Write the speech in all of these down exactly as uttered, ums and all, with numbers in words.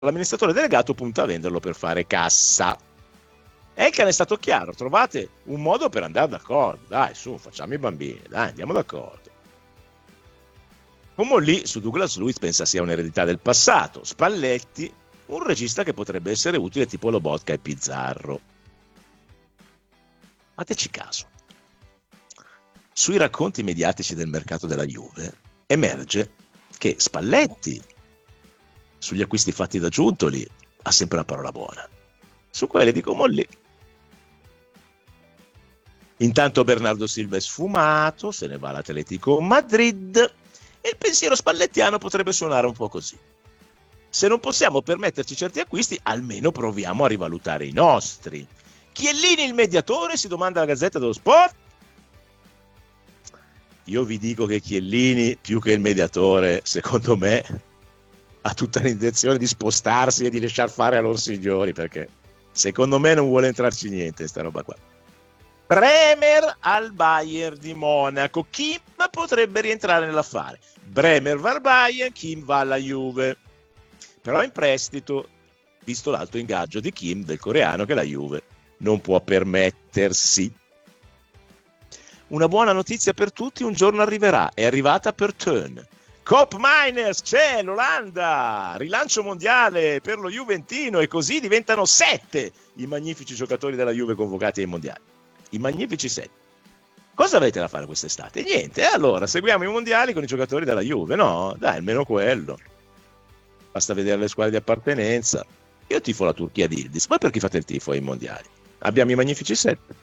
l'amministratore delegato punta a venderlo per fare cassa. Elkann è stato chiaro: trovate un modo per andare d'accordo, dai, su, facciamo i bambini, dai, andiamo d'accordo. Come lì su Douglas Luiz pensa sia un'eredità del passato, Spalletti un regista che potrebbe essere utile tipo Lobotka e Pizzarro. Fateci caso, sui racconti mediatici del mercato della Juve emerge che Spalletti sugli acquisti fatti da Giuntoli ha sempre una parola buona, su quelli di Comolli. Intanto Bernardo Silva è sfumato, se ne va all'Atletico Madrid e il pensiero spallettiano potrebbe suonare un po' così: se non possiamo permetterci certi acquisti, almeno proviamo a rivalutare i nostri. Chiellini il mediatore, si domanda la Gazzetta dello Sport. Io vi dico che Chiellini, più che il mediatore, secondo me ha tutta l'intenzione di spostarsi e di lasciar fare a loro signori, perché secondo me non vuole entrarci niente in sta roba qua. Bremer al Bayern di Monaco, Kim potrebbe rientrare nell'affare. Bremer va al Bayern, Kim va alla Juve, però in prestito, visto l'alto ingaggio di Kim, del coreano, che la Juve non può permettersi. Una buona notizia per tutti un giorno arriverà, è arrivata per Turn. Koop Meiners, c'è l'Olanda, rilancio mondiale per lo Juventino, e così diventano sette i magnifici giocatori della Juve convocati ai mondiali. I magnifici sette. Cosa avete da fare quest'estate? Niente, allora seguiamo i mondiali con i giocatori della Juve, no? Dai, almeno quello. Basta vedere le squadre di appartenenza. Io tifo la Turchia di Yildiz, ma per chi fate il tifo ai mondiali? Abbiamo i magnifici sette.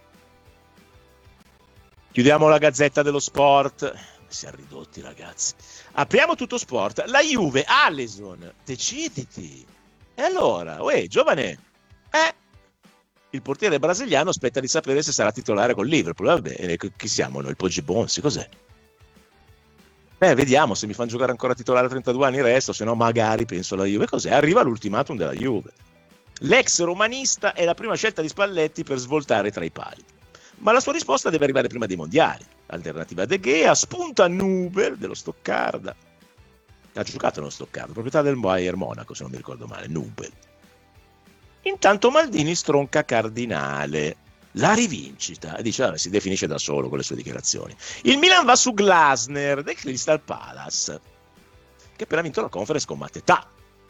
Chiudiamo la Gazzetta dello Sport. Siamo ridotti, ragazzi. Apriamo Tutto Sport. La Juve, Alisson, deciditi. E allora, uè, giovane, eh? Il portiere brasiliano aspetta di sapere se sarà titolare con Liverpool. Vabbè, chi siamo noi? Il Poggi Bonsi, cos'è? Eh, vediamo se mi fanno giocare ancora titolare a trentadue anni resto, se no magari penso alla Juve. Cos'è? Arriva l'ultimatum della Juve. L'ex romanista è la prima scelta di Spalletti per svoltare tra i pali, ma la sua risposta deve arrivare prima dei mondiali. Alternativa a De Gea, spunta Nubel dello Stoccarda. Ha giocato nello Stoccarda, proprietà del Bayern Monaco, se non mi ricordo male, Nubel. Intanto Maldini stronca Cardinale. La rivincita, dice, vabbè, si definisce da solo con le sue dichiarazioni. Il Milan va su Glasner del Crystal Palace, che appena vinto la Conference con Mateta.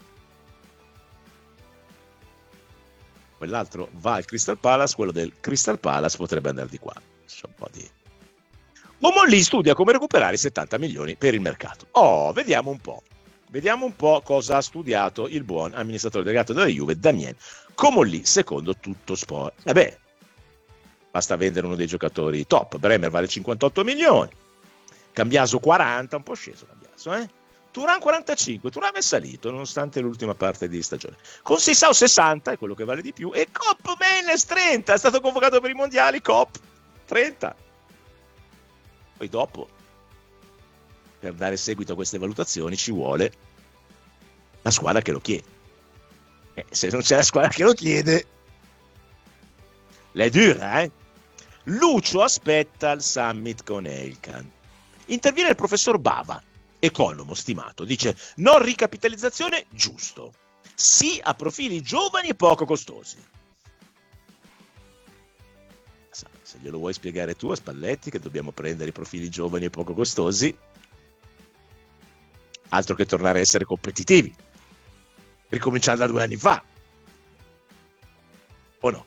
Quell'altro va al Crystal Palace, quello del Crystal Palace potrebbe andare di qua. C'è un po' di... Comolli studia come recuperare i settanta milioni per il mercato. Oh, vediamo un po'. Vediamo un po' cosa ha studiato il buon amministratore delegato della Juve, Damien Comolli, secondo Tutto Sport. E beh, basta vendere uno dei giocatori top. Bremer vale cinquantotto milioni, Cambiaso quaranta, un po' sceso Cambiaso, eh? Thuram quarantacinque, Thuram è salito nonostante l'ultima parte di stagione. Con Sissao sessanta, è quello che vale di più, e Koop Meiners trenta, è stato convocato per i mondiali, Koop trenta. Poi dopo, per dare seguito a queste valutazioni, ci vuole la squadra che lo chiede. Eh, se non c'è la squadra che lo chiede, l'è dura, eh? Lucio aspetta il summit con Elkann. Interviene il professor Bava, economo stimato, dice: non ricapitalizzazione, giusto. Sì a profili giovani e poco costosi. Se glielo vuoi spiegare tu a Spalletti che dobbiamo prendere i profili giovani e poco costosi, altro che tornare a essere competitivi, ricominciando da due anni fa, o no?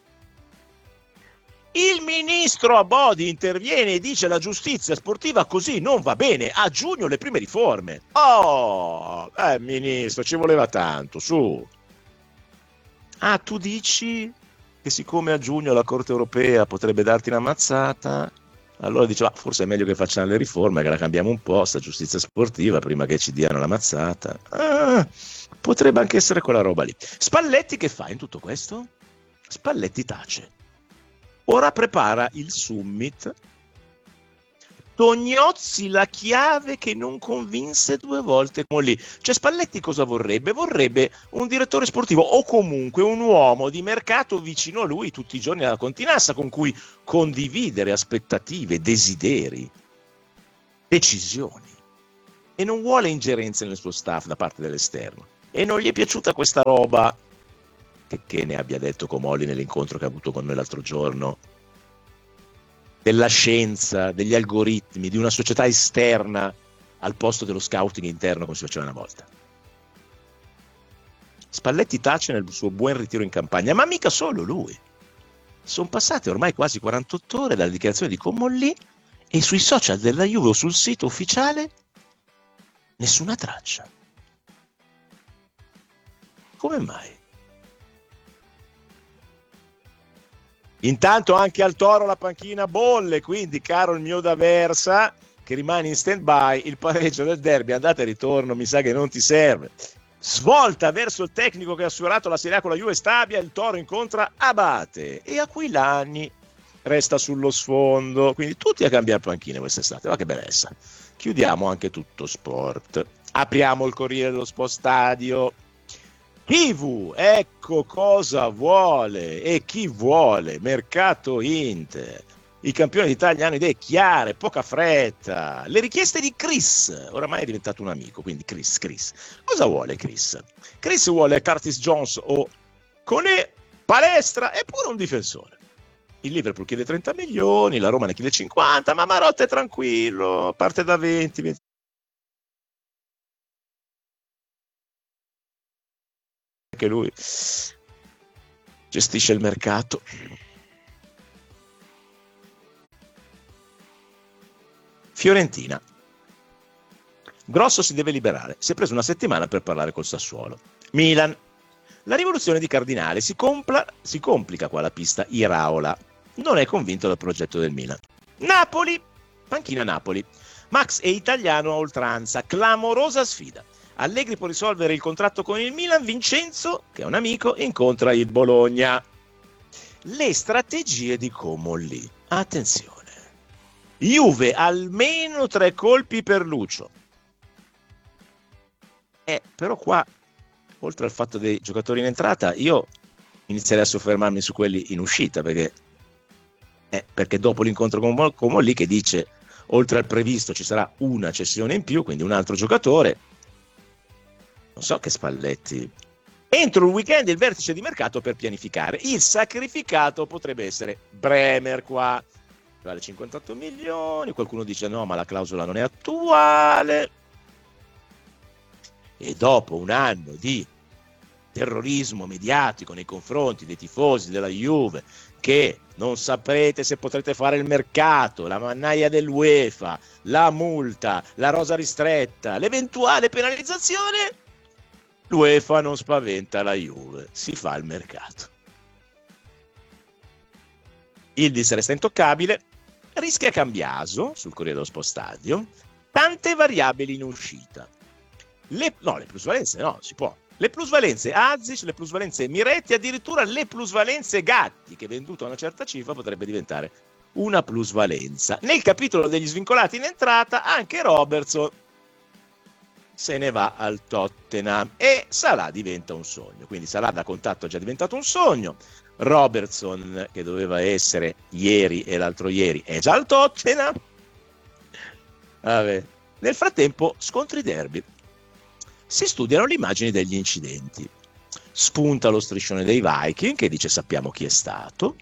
Il ministro Abodi interviene e dice: la giustizia sportiva così non va bene, a giugno le prime riforme. Oh, eh ministro, ci voleva tanto, su. Ah, tu dici che siccome a giugno la Corte Europea potrebbe darti una mazzata, allora dice, ah, forse è meglio che facciamo le riforme, che la cambiamo un po', sta giustizia sportiva, prima che ci diano la mazzata. Ah, potrebbe anche essere quella roba lì. Spalletti che fa in tutto questo? Spalletti tace. Ora prepara il summit. Tognozzi la chiave che non convinse due volte come lì. Cioè Spalletti cosa vorrebbe? Vorrebbe un direttore sportivo o comunque un uomo di mercato vicino a lui tutti i giorni alla Continassa, con cui condividere aspettative, desideri, decisioni. E non vuole ingerenze nel suo staff da parte dell'esterno. e non gli è piaciuta questa roba, che, che ne abbia detto Comolli nell'incontro che ha avuto con noi l'altro giorno, della scienza, degli algoritmi, di una società esterna al posto dello scouting interno come si faceva una volta. Spalletti tace nel suo buon ritiro in campagna, ma mica solo lui. Sono passate ormai quasi quarantotto ore dalla dichiarazione di Comolli e sui social della Juve o sul sito ufficiale nessuna traccia. Come mai? Intanto anche al Toro la panchina bolle, quindi caro il mio D'Aversa, che rimane in stand-by, il pareggio del derby andata e ritorno mi sa che non ti serve. Svolta verso il tecnico che ha assurato la Serie A con la Juve Stabia, il Toro incontra Abate e Aquilani resta sullo sfondo, quindi tutti a cambiare panchine quest'estate, ma che bellezza. Chiudiamo anche tutto sport, apriamo il Corriere dello Sport Stadio. Kivu, ecco cosa vuole e chi vuole, mercato Inter. I campioni d'Italia hanno idee chiare, poca fretta. Le richieste di Chris, oramai è diventato un amico, quindi Chris, Chris. Cosa vuole Chris? Chris vuole Curtis Jones o Koné, palestra e pure un difensore. Il Liverpool chiede trenta milioni, la Roma ne chiede cinquanta, ma Marotta è tranquillo, parte da venti, venti. Anche lui gestisce il mercato. Fiorentina. Grosso si deve liberare, si è preso una settimana per parlare col Sassuolo. Milan. La rivoluzione di Cardinale si, compla, si complica qua la pista Iraola. Non è convinto dal progetto del Milan. Napoli. Panchina Napoli. Max è italiano a oltranza, clamorosa sfida. Allegri può risolvere il contratto con il Milan, Vincenzo, che è un amico, incontra il Bologna. Le strategie di Comolli. Attenzione. Juve almeno tre colpi per Lucio. Eh, però qua, oltre al fatto dei giocatori in entrata, io inizierei a soffermarmi su quelli in uscita, perché, eh, perché dopo l'incontro con Comolli che dice oltre al previsto ci sarà una cessione in più, quindi un altro giocatore, non so che Spalletti. Entro il weekend il vertice di mercato per pianificare. Il sacrificato potrebbe essere Bremer qua. Vale cinquantotto milioni, qualcuno dice no, ma la clausola non è attuale. E dopo un anno di terrorismo mediatico nei confronti dei tifosi della Juve, che non saprete se potrete fare il mercato, la mannaia dell'UEFA, la multa, la rosa ristretta, l'eventuale penalizzazione, l'UEFA non spaventa la Juve, si fa il mercato. Yildiz resta intoccabile, rischia Cambiaso sul Corriere dello Sport Stadio, tante variabili in uscita. Le, no, le plusvalenze no, si può. Le plusvalenze Azic, le plusvalenze Miretti, addirittura le plusvalenze Gatti, che venduto a una certa cifra potrebbe diventare una plusvalenza. Nel capitolo degli svincolati in entrata anche Robertson se ne va al Tottenham e Salah diventa un sogno, quindi Salah da contatto è già diventato un sogno. Robertson, che doveva essere ieri e l'altro ieri, è già al Tottenham. Vabbè. Nel frattempo scontri derby, si studiano le immagini degli incidenti, spunta lo striscione dei Viking che dice sappiamo chi è stato,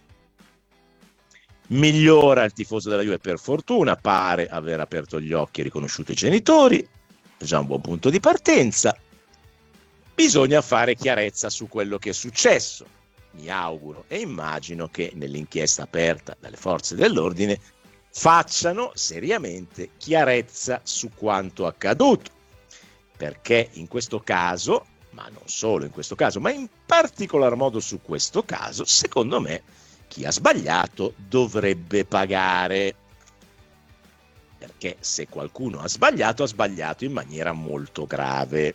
migliora il tifoso della Juve per fortuna, pare aver aperto gli occhi e riconosciuto i genitori, già un buon punto di partenza. Bisogna fare chiarezza su quello che è successo. Mi auguro e immagino che nell'inchiesta aperta dalle forze dell'ordine facciano seriamente chiarezza su quanto accaduto, perché in questo caso, ma non solo in questo caso, ma in particolar modo su questo caso, secondo me chi ha sbagliato dovrebbe pagare, perché se qualcuno ha sbagliato, ha sbagliato in maniera molto grave.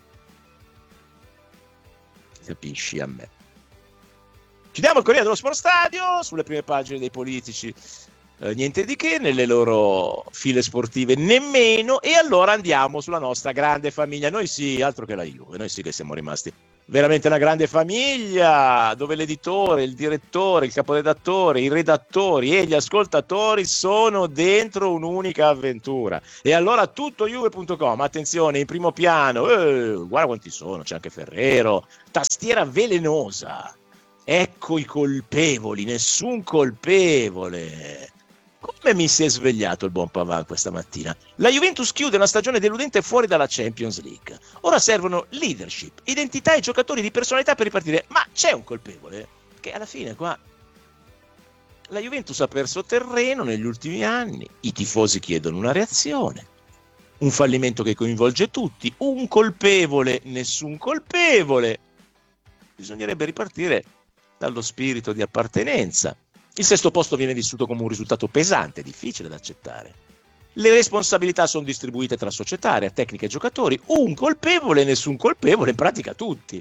Capisci a me? Chiudiamo il Corriere dello Sport Stadio, sulle prime pagine dei politici eh, niente di che, nelle loro file sportive nemmeno, e allora andiamo sulla nostra grande famiglia. Noi sì, altro che la Juve, noi sì che siamo rimasti veramente una grande famiglia dove l'editore, il direttore, il caporedattore, i redattori e gli ascoltatori sono dentro un'unica avventura. E allora tutto juve punto com, attenzione, in primo piano, eh, guarda quanti sono, c'è anche Ferrero, tastiera velenosa, ecco i colpevoli, nessun colpevole. Come mi si è svegliato il buon Pavard questa mattina? La Juventus chiude una stagione deludente fuori dalla Champions League. Ora servono leadership, identità e giocatori di personalità per ripartire. Ma c'è un colpevole? Che alla fine qua la Juventus ha perso terreno negli ultimi anni, i tifosi chiedono una reazione, un fallimento che coinvolge tutti, un colpevole, nessun colpevole. Bisognerebbe ripartire dallo spirito di appartenenza. Il sesto posto viene vissuto come un risultato pesante, difficile da accettare. Le responsabilità sono distribuite tra società, area tecnica e giocatori. Un colpevole, nessun colpevole, in pratica tutti.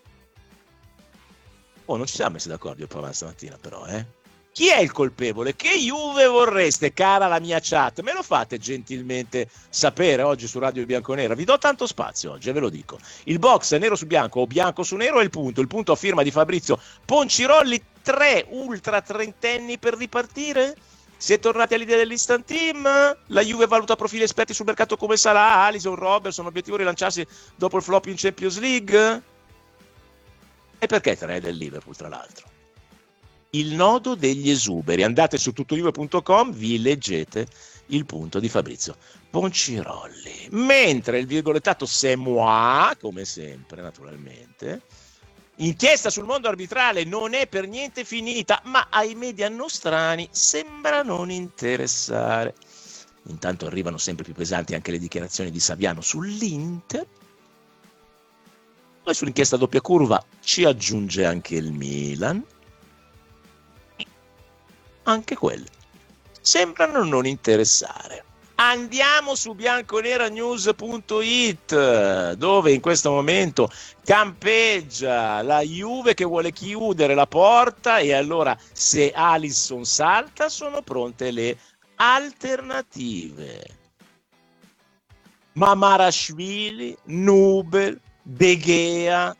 Oh, non ci siamo messi d'accordo io Pavard stamattina però, eh? Chi è il colpevole? Che Juve vorreste, cara la mia chat? Me lo fate gentilmente sapere oggi su Radio Bianconera. Vi do tanto spazio oggi, ve lo dico. Il box è nero su bianco o bianco su nero è il punto. Il punto a firma di Fabrizio Poncirolli. Tre ultra trentenni per ripartire? Si è tornati all'idea dell'instant team? La Juve valuta profili esperti sul mercato come Salah, Alisson, Robertson, obiettivo rilanciarsi dopo il flop in Champions League? E perché tre del Liverpool tra l'altro? Il nodo degli esuberi. Andate su tutto juve punto com, vi leggete il punto di Fabrizio Poncirolli. Mentre il virgolettato c'est moi, come sempre naturalmente, inchiesta sul mondo arbitrale non è per niente finita, ma ai media nostrani sembra non interessare. Intanto arrivano sempre più pesanti anche le dichiarazioni di Saviano sull'Inter. Poi sull'inchiesta doppia curva ci aggiunge anche il Milan. Anche quelle sembrano non interessare. Andiamo su bianconeranews punto it, dove in questo momento campeggia la Juve che vuole chiudere la porta, e allora se Alisson salta sono pronte le alternative. Mamarashvili, Nubel, De Gea,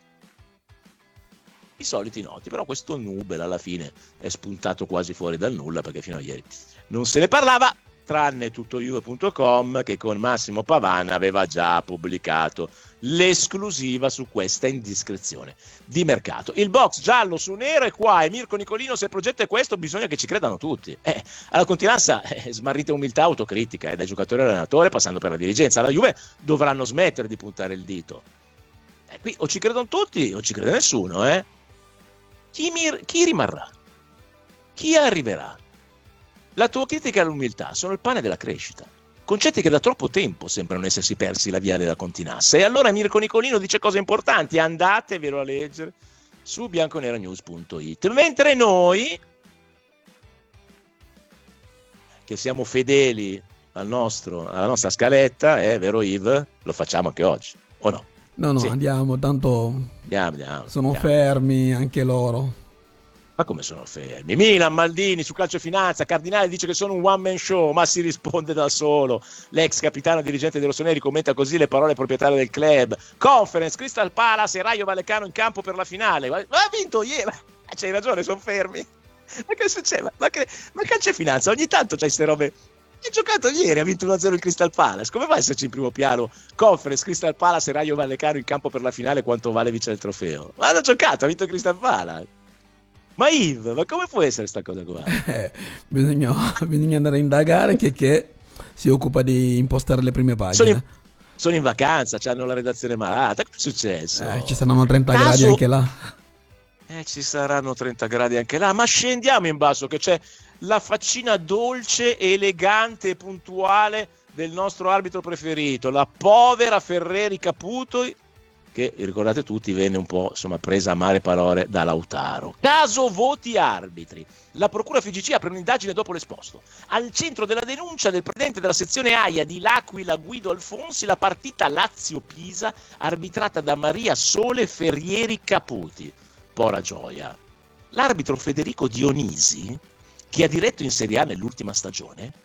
i soliti noti, però questo Nubel alla fine è spuntato quasi fuori dal nulla perché fino a ieri non se ne parlava, tranne tutto juve punto com che con Massimo Pavana aveva già pubblicato l'esclusiva su questa indiscrezione di mercato. Il box giallo su nero è qua, e Mirko Nicolino, se il progetto è questo bisogna che ci credano tutti. Eh, alla continuanza eh, smarrite umiltà autocritica, eh, dai giocatori all'allenatore passando per la dirigenza. La Juve dovranno smettere di puntare il dito. Eh, qui o ci credono tutti o ci crede nessuno, eh. Chi, mir- chi rimarrà? Chi arriverà? La tua critica e l'umiltà sono il pane della crescita, concetti che da troppo tempo sembrano essersi persi la via della continassa. E allora Mirko Nicolino dice cose importanti, andatevelo a leggere su bianconeranews punto it. Mentre noi, che siamo fedeli al nostro, alla nostra scaletta, è eh, vero Yves, lo facciamo anche oggi, o no? No, no, sì. andiamo, tanto andiamo, andiamo, sono andiamo. fermi anche loro. Ma come sono fermi? Milan, Maldini su Calcio e Finanza, Cardinale dice che sono un one man show, ma si risponde da solo. L'ex capitano dirigente dei rossoneri commenta così le parole proprietarie del club. Conference, Crystal Palace e Rayo Vallecano in campo per la finale. Ma ha vinto ieri, c'hai ragione, sono fermi. Ma che succede? Ma, che, ma Calcio e Finanza, ogni tanto c'hai ste robe. Ha giocato ieri, ha vinto uno a zero il Crystal Palace. Come va a esserci in primo piano Conference, Crystal Palace e Rayo Vallecano in campo per la finale? Quanto vale vincere il trofeo? Ma hanno giocato, ha vinto il Crystal Palace. Ma Yves, ma come può essere sta cosa qua? Eh, bisogna, bisogna andare a indagare che, che si occupa di impostare le prime pagine. Sono in, sono in vacanza, hanno la redazione malata. Cosa è successo? Eh, ci saranno trenta Caso... gradi anche là. Eh, ci saranno trenta gradi anche là, ma scendiamo in basso che c'è la faccina dolce, elegante e puntuale del nostro arbitro preferito, la povera Ferreri Caputo, che ricordate tutti venne un po' insomma presa a male parole da Lautaro. Caso voti arbitri. La procura F I G C apre un'indagine dopo l'esposto. Al centro della denuncia del presidente della sezione AIA di L'Aquila Guido Alfonsi la partita Lazio-Pisa arbitrata da Maria Sole Ferrieri Caputi. Pora gioia. L'arbitro Federico Dionisi, che ha diretto in Serie A nell'ultima stagione,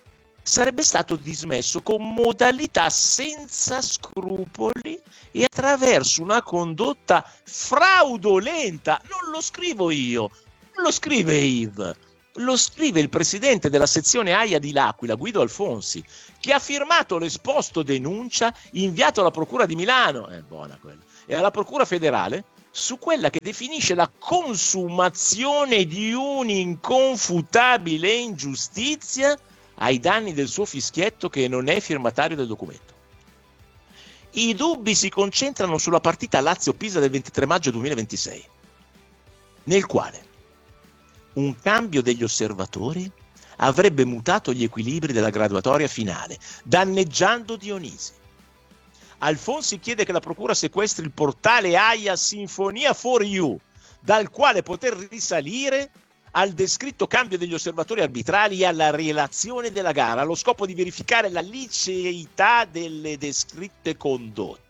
sarebbe stato dismesso con modalità senza scrupoli e attraverso una condotta fraudolenta. Non lo scrivo io, non lo scrive Yves, lo scrive il presidente della sezione AIA di L'Aquila, Guido Alfonsi, che ha firmato l'esposto denuncia inviato alla Procura di Milano, è buona quella, e alla Procura federale, su quella che definisce la consumazione di un'inconfutabile ingiustizia ai danni del suo fischietto che non è firmatario del documento. I dubbi si concentrano sulla partita Lazio-Pisa del ventitré maggio duemilaventisei, nel quale un cambio degli osservatori avrebbe mutato gli equilibri della graduatoria finale, danneggiando Dionisi. Alfonsi chiede che la procura sequestri il portale AIA Sinfonia for You, dal quale poter risalire al descritto cambio degli osservatori arbitrali e alla relazione della gara, allo scopo di verificare la liceità delle descritte condotte.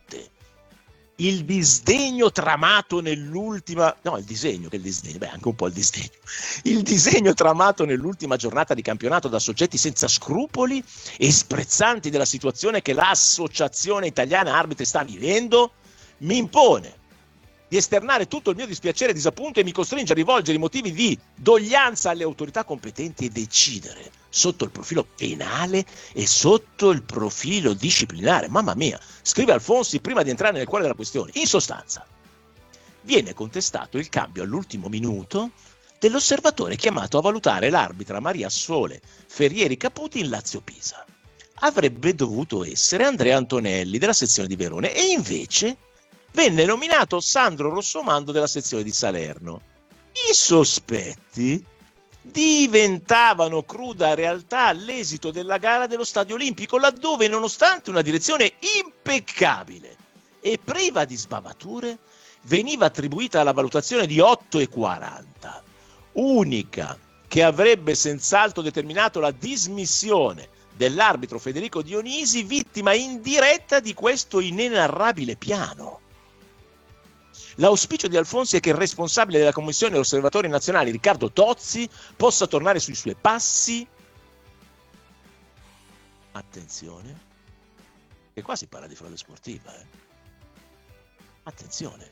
Il disdegno tramato nell'ultima, no, il disegno, che il disdegno, beh, anche un po' il disdegno. Il disegno tramato nell'ultima giornata di campionato da soggetti senza scrupoli e sprezzanti della situazione che l'Associazione Italiana Arbitri sta vivendo, mi impone di esternare tutto il mio dispiacere e disappunto e mi costringe a rivolgere i motivi di doglianza alle autorità competenti e decidere sotto il profilo penale e sotto il profilo disciplinare. Mamma mia, scrive Alfonsi prima di entrare nel cuore della questione. In sostanza, viene contestato il cambio all'ultimo minuto dell'osservatore chiamato a valutare l'arbitra Maria Sole Ferrieri Caputi in Lazio-Pisa. Avrebbe dovuto essere Andrea Antonelli della sezione di Verone e invece venne nominato Sandro Rossomando della sezione di Salerno. I sospetti diventavano cruda realtà all'esito della gara dello Stadio Olimpico, laddove, nonostante una direzione impeccabile e priva di sbavature, veniva attribuita la valutazione di otto e quaranta, unica che avrebbe senz'altro determinato la dismissione dell'arbitro Federico Dionisi, vittima indiretta di questo inenarrabile piano. L'auspicio di Alfonsi è che il responsabile della Commissione degli Osservatori Nazionali, Riccardo Tozzi, possa tornare sui suoi passi. Attenzione, che qua si parla di frode sportiva. Eh? Attenzione.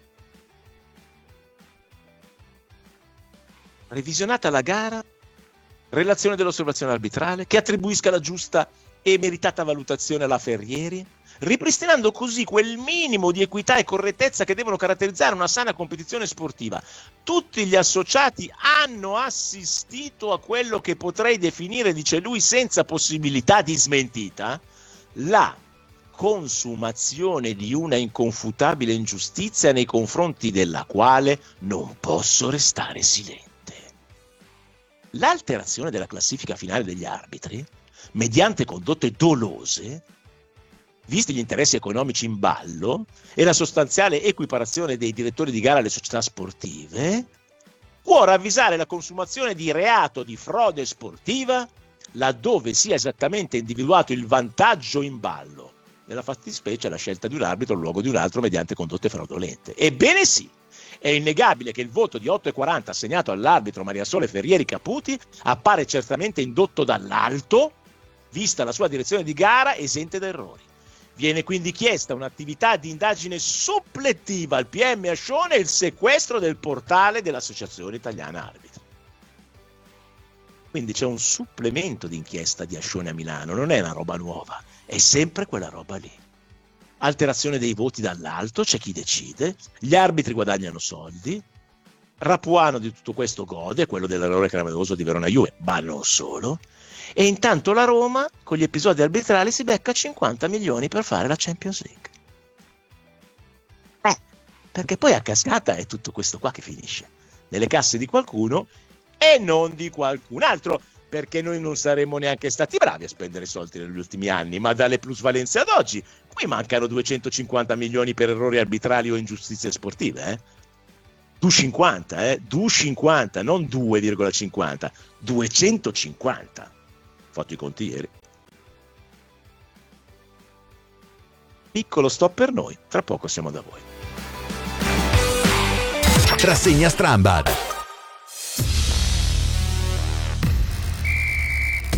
Revisionata la gara, relazione dell'osservazione arbitrale, che attribuisca la giusta e meritata valutazione alla Ferrieri, ripristinando così quel minimo di equità e correttezza che devono caratterizzare una sana competizione sportiva. Tutti gli associati hanno assistito a quello che potrei definire, dice lui, senza possibilità di smentita, la consumazione di una inconfutabile ingiustizia nei confronti della quale non posso restare silente. L'alterazione della classifica finale degli arbitri, mediante condotte dolose, visti gli interessi economici in ballo e la sostanziale equiparazione dei direttori di gara alle società sportive, può ravvisare la consumazione di reato di frode sportiva laddove sia esattamente individuato il vantaggio in ballo, nella fattispecie la scelta di un arbitro in luogo di un altro mediante condotte fraudolente. Ebbene sì, è innegabile che il voto di otto e quaranta assegnato all'arbitro Maria Sole Ferrieri Caputi appare certamente indotto dall'alto, vista la sua direzione di gara esente da errori. Viene quindi chiesta un'attività di indagine supplettiva al P M Ascione e il sequestro del portale dell'Associazione Italiana Arbitri. Quindi c'è un supplemento di inchiesta di Ascione a Milano, non è una roba nuova, è sempre quella roba lì. Alterazione dei voti dall'alto, c'è chi decide, gli arbitri guadagnano soldi, Rapuano di tutto questo gode, quello dell'errore clamoroso di Verona Juve, ma non solo. E intanto la Roma, con gli episodi arbitrali, si becca cinquanta milioni per fare la Champions League. Eh, perché poi a cascata è tutto questo qua che finisce nelle casse di qualcuno e non di qualcun altro, perché noi non saremmo neanche stati bravi a spendere soldi negli ultimi anni, ma dalle plusvalenze ad oggi, qui mancano duecentocinquanta milioni per errori arbitrali o ingiustizie sportive, eh? duecentocinquanta, eh? duecentocinquanta, non due virgola cinquanta, duecentocinquanta. Fatto i conti ieri. Piccolo stop per noi, tra poco siamo da voi. Rassegna Strambad.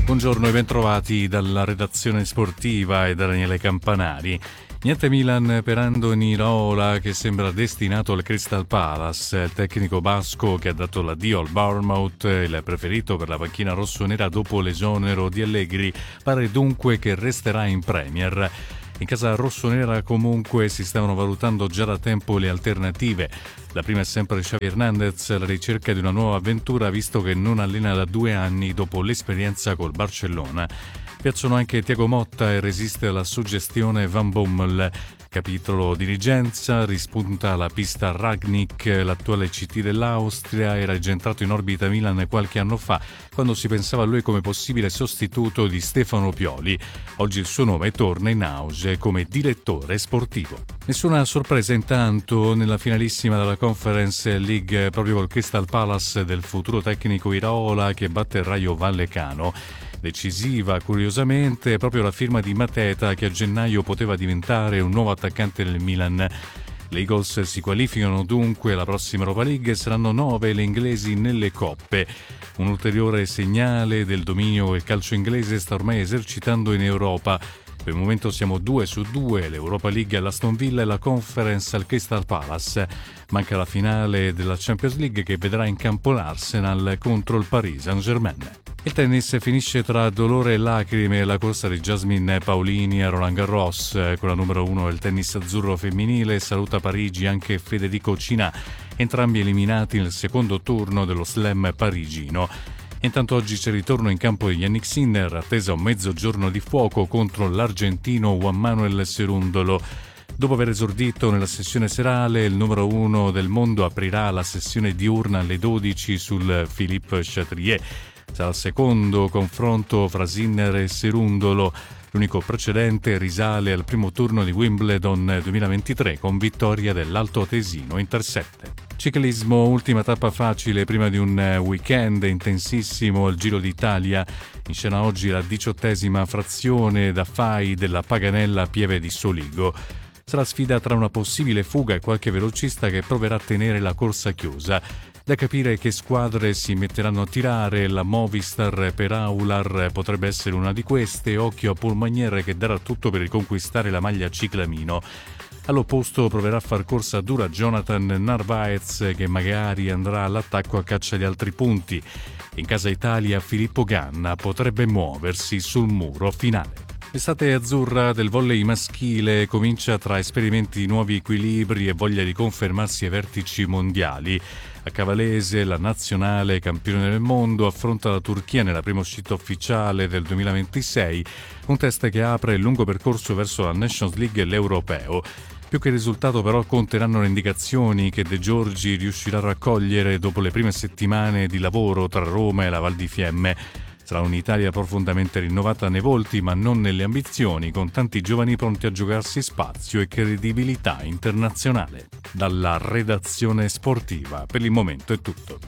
Buongiorno e bentrovati dalla redazione sportiva e da Daniele Campanari. Niente Milan per Andoni Iraola, che sembra destinato al Crystal Palace. Il tecnico basco, che ha dato l'addio al Bournemouth, il preferito per la panchina rossonera dopo l'esonero di Allegri, pare dunque che resterà in Premier. In casa rossonera comunque si stavano valutando già da tempo le alternative. La prima è sempre Xavi Hernandez, alla ricerca di una nuova avventura, visto che non allena da due anni dopo l'esperienza col Barcellona. Piacciono anche Thiago Motta e resiste alla suggestione Van Bommel. Capitolo dirigenza, rispunta la pista Rangnick, l'attuale C T dell'Austria, era già entrato in orbita Milan qualche anno fa, quando si pensava a lui come possibile sostituto di Stefano Pioli. Oggi il suo nome torna in auge come direttore sportivo. Nessuna sorpresa intanto nella finalissima della Conference League proprio col Crystal Palace del futuro tecnico Iraola, che batte il Rayo Vallecano. Decisiva, curiosamente, proprio la firma di Mateta, che a gennaio poteva diventare un nuovo attaccante del Milan. Le Eagles si qualificano dunque alla prossima Europa League e saranno nove le inglesi nelle coppe. Un ulteriore segnale del dominio che il calcio inglese sta ormai esercitando in Europa. Per il momento siamo due su due, l'Europa League all'Aston Villa e la Conference al Crystal Palace. Manca la finale della Champions League, che vedrà in campo l'Arsenal contro il Paris Saint-Germain. Il tennis finisce tra dolore e lacrime la corsa di Jasmine Paolini a Roland Garros. Con la numero uno del tennis azzurro femminile saluta Parigi anche Federico Cinà, entrambi eliminati nel secondo turno dello slam parigino. Intanto oggi c'è il ritorno in campo di Yannick Sinner, attesa un mezzogiorno di fuoco contro l'argentino Juan Manuel Cerundolo. Dopo aver esordito nella sessione serale, il numero uno del mondo aprirà la sessione diurna alle dodici sul Philippe Chatrier. Sarà il secondo confronto fra Sinner e Cerundolo. L'unico precedente risale al primo turno di Wimbledon duemilaventitré con vittoria dell'Alto Atesino Inter sette. Ciclismo, ultima tappa facile prima di un weekend intensissimo al Giro d'Italia. In scena oggi la diciottesima frazione da Fai della Paganella Pieve di Soligo. Sarà sfida tra una possibile fuga e qualche velocista che proverà a tenere la corsa chiusa. Da capire che squadre si metteranno a tirare, la Movistar per Aular potrebbe essere una di queste, occhio a Paul Magnier che darà tutto per riconquistare la maglia ciclamino. All'opposto proverà a far corsa dura Jonathan Narvaez, che magari andrà all'attacco a caccia di altri punti. In casa Italia Filippo Ganna potrebbe muoversi sul muro finale. L'estate azzurra del volley maschile comincia tra esperimenti di nuovi equilibri e voglia di confermarsi ai vertici mondiali. A Cavalese la nazionale campione del mondo affronta la Turchia nella prima uscita ufficiale del duemilaventisei, un test che apre il lungo percorso verso la Nations League e l'Europeo. Più che il risultato però conteranno le indicazioni che De Giorgi riuscirà a raccogliere dopo le prime settimane di lavoro tra Roma e la Val di Fiemme. Sarà un'Italia profondamente rinnovata nei volti ma non nelle ambizioni, con tanti giovani pronti a giocarsi spazio e credibilità internazionale. Dalla redazione sportiva per il momento è tutto.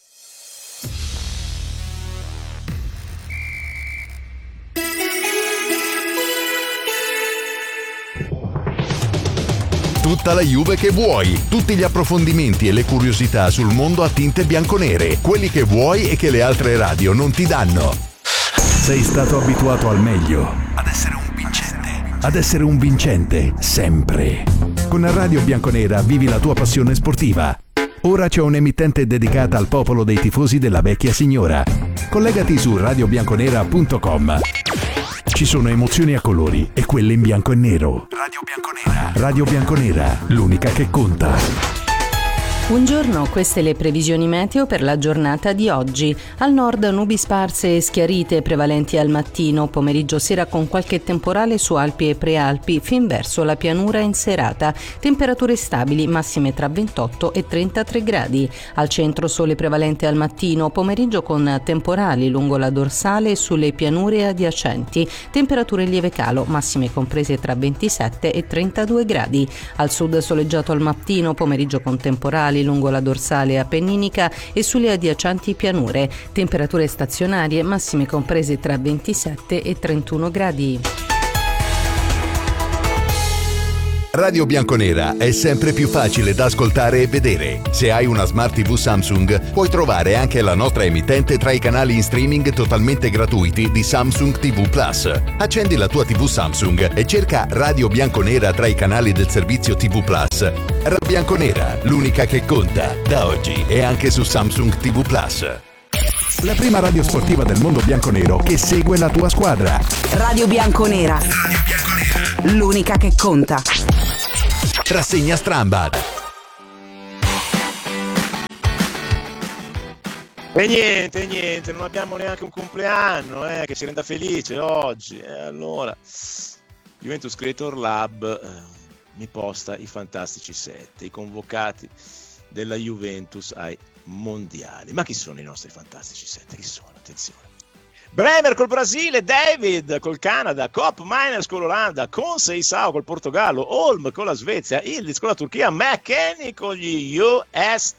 Tutta la Juve che vuoi, tutti gli approfondimenti e le curiosità sul mondo a tinte bianconere, quelli che vuoi e che le altre radio non ti danno. Sei stato abituato al meglio, ad essere un vincente, ad essere un vincente sempre. Con la Radio Bianconera vivi la tua passione sportiva. Ora c'è un'emittente dedicata al popolo dei tifosi della vecchia signora. Collegati su radio bianconera punto com. Ci sono emozioni a colori e quelle in bianco e nero. Radio Bianconera. Radio Bianconera, l'unica che conta. Buongiorno, queste le previsioni meteo per la giornata di oggi. Al nord nubi sparse e schiarite prevalenti al mattino, pomeriggio sera con qualche temporale su Alpi e Prealpi, fin verso la pianura in serata. Temperature stabili, massime tra ventotto e trentatré gradi. Al centro sole prevalente al mattino, pomeriggio con temporali lungo la dorsale e sulle pianure adiacenti. Temperature in lieve calo, massime comprese tra ventisette e trentadue gradi. Al sud soleggiato al mattino, pomeriggio con temporali lungo la dorsale appenninica e sulle adiacenti pianure. Temperature stazionarie, massime comprese tra ventisette e trentuno gradi. Radio Bianconera è sempre più facile da ascoltare e vedere. Se hai una Smart tivù Samsung, puoi trovare anche la nostra emittente tra i canali in streaming totalmente gratuiti di Samsung tivù Plus. Accendi la tua tivù Samsung e cerca Radio Bianconera tra i canali del servizio tivù Plus. Radio Bianconera, l'unica che conta, da oggi e anche su Samsung tivù Plus. La prima radio sportiva del mondo bianconero che segue la tua squadra. Radio Bianconera. Radio Bianconera. L'unica che conta. Rassegna Strambad. E niente, niente, non abbiamo neanche un compleanno eh, che ci renda felice oggi. E allora, Juventus Creator Lab eh, mi posta i fantastici sette, i convocati della Juventus ai mondiali. Ma chi sono i nostri fantastici sette? Chi sono? Attenzione. Bremer col Brasile, David col Canada, Kopp Miners con l'Olanda, Conceição col Portogallo, Holm con la Svezia, Ildiz con la Turchia, McKennie con gli U S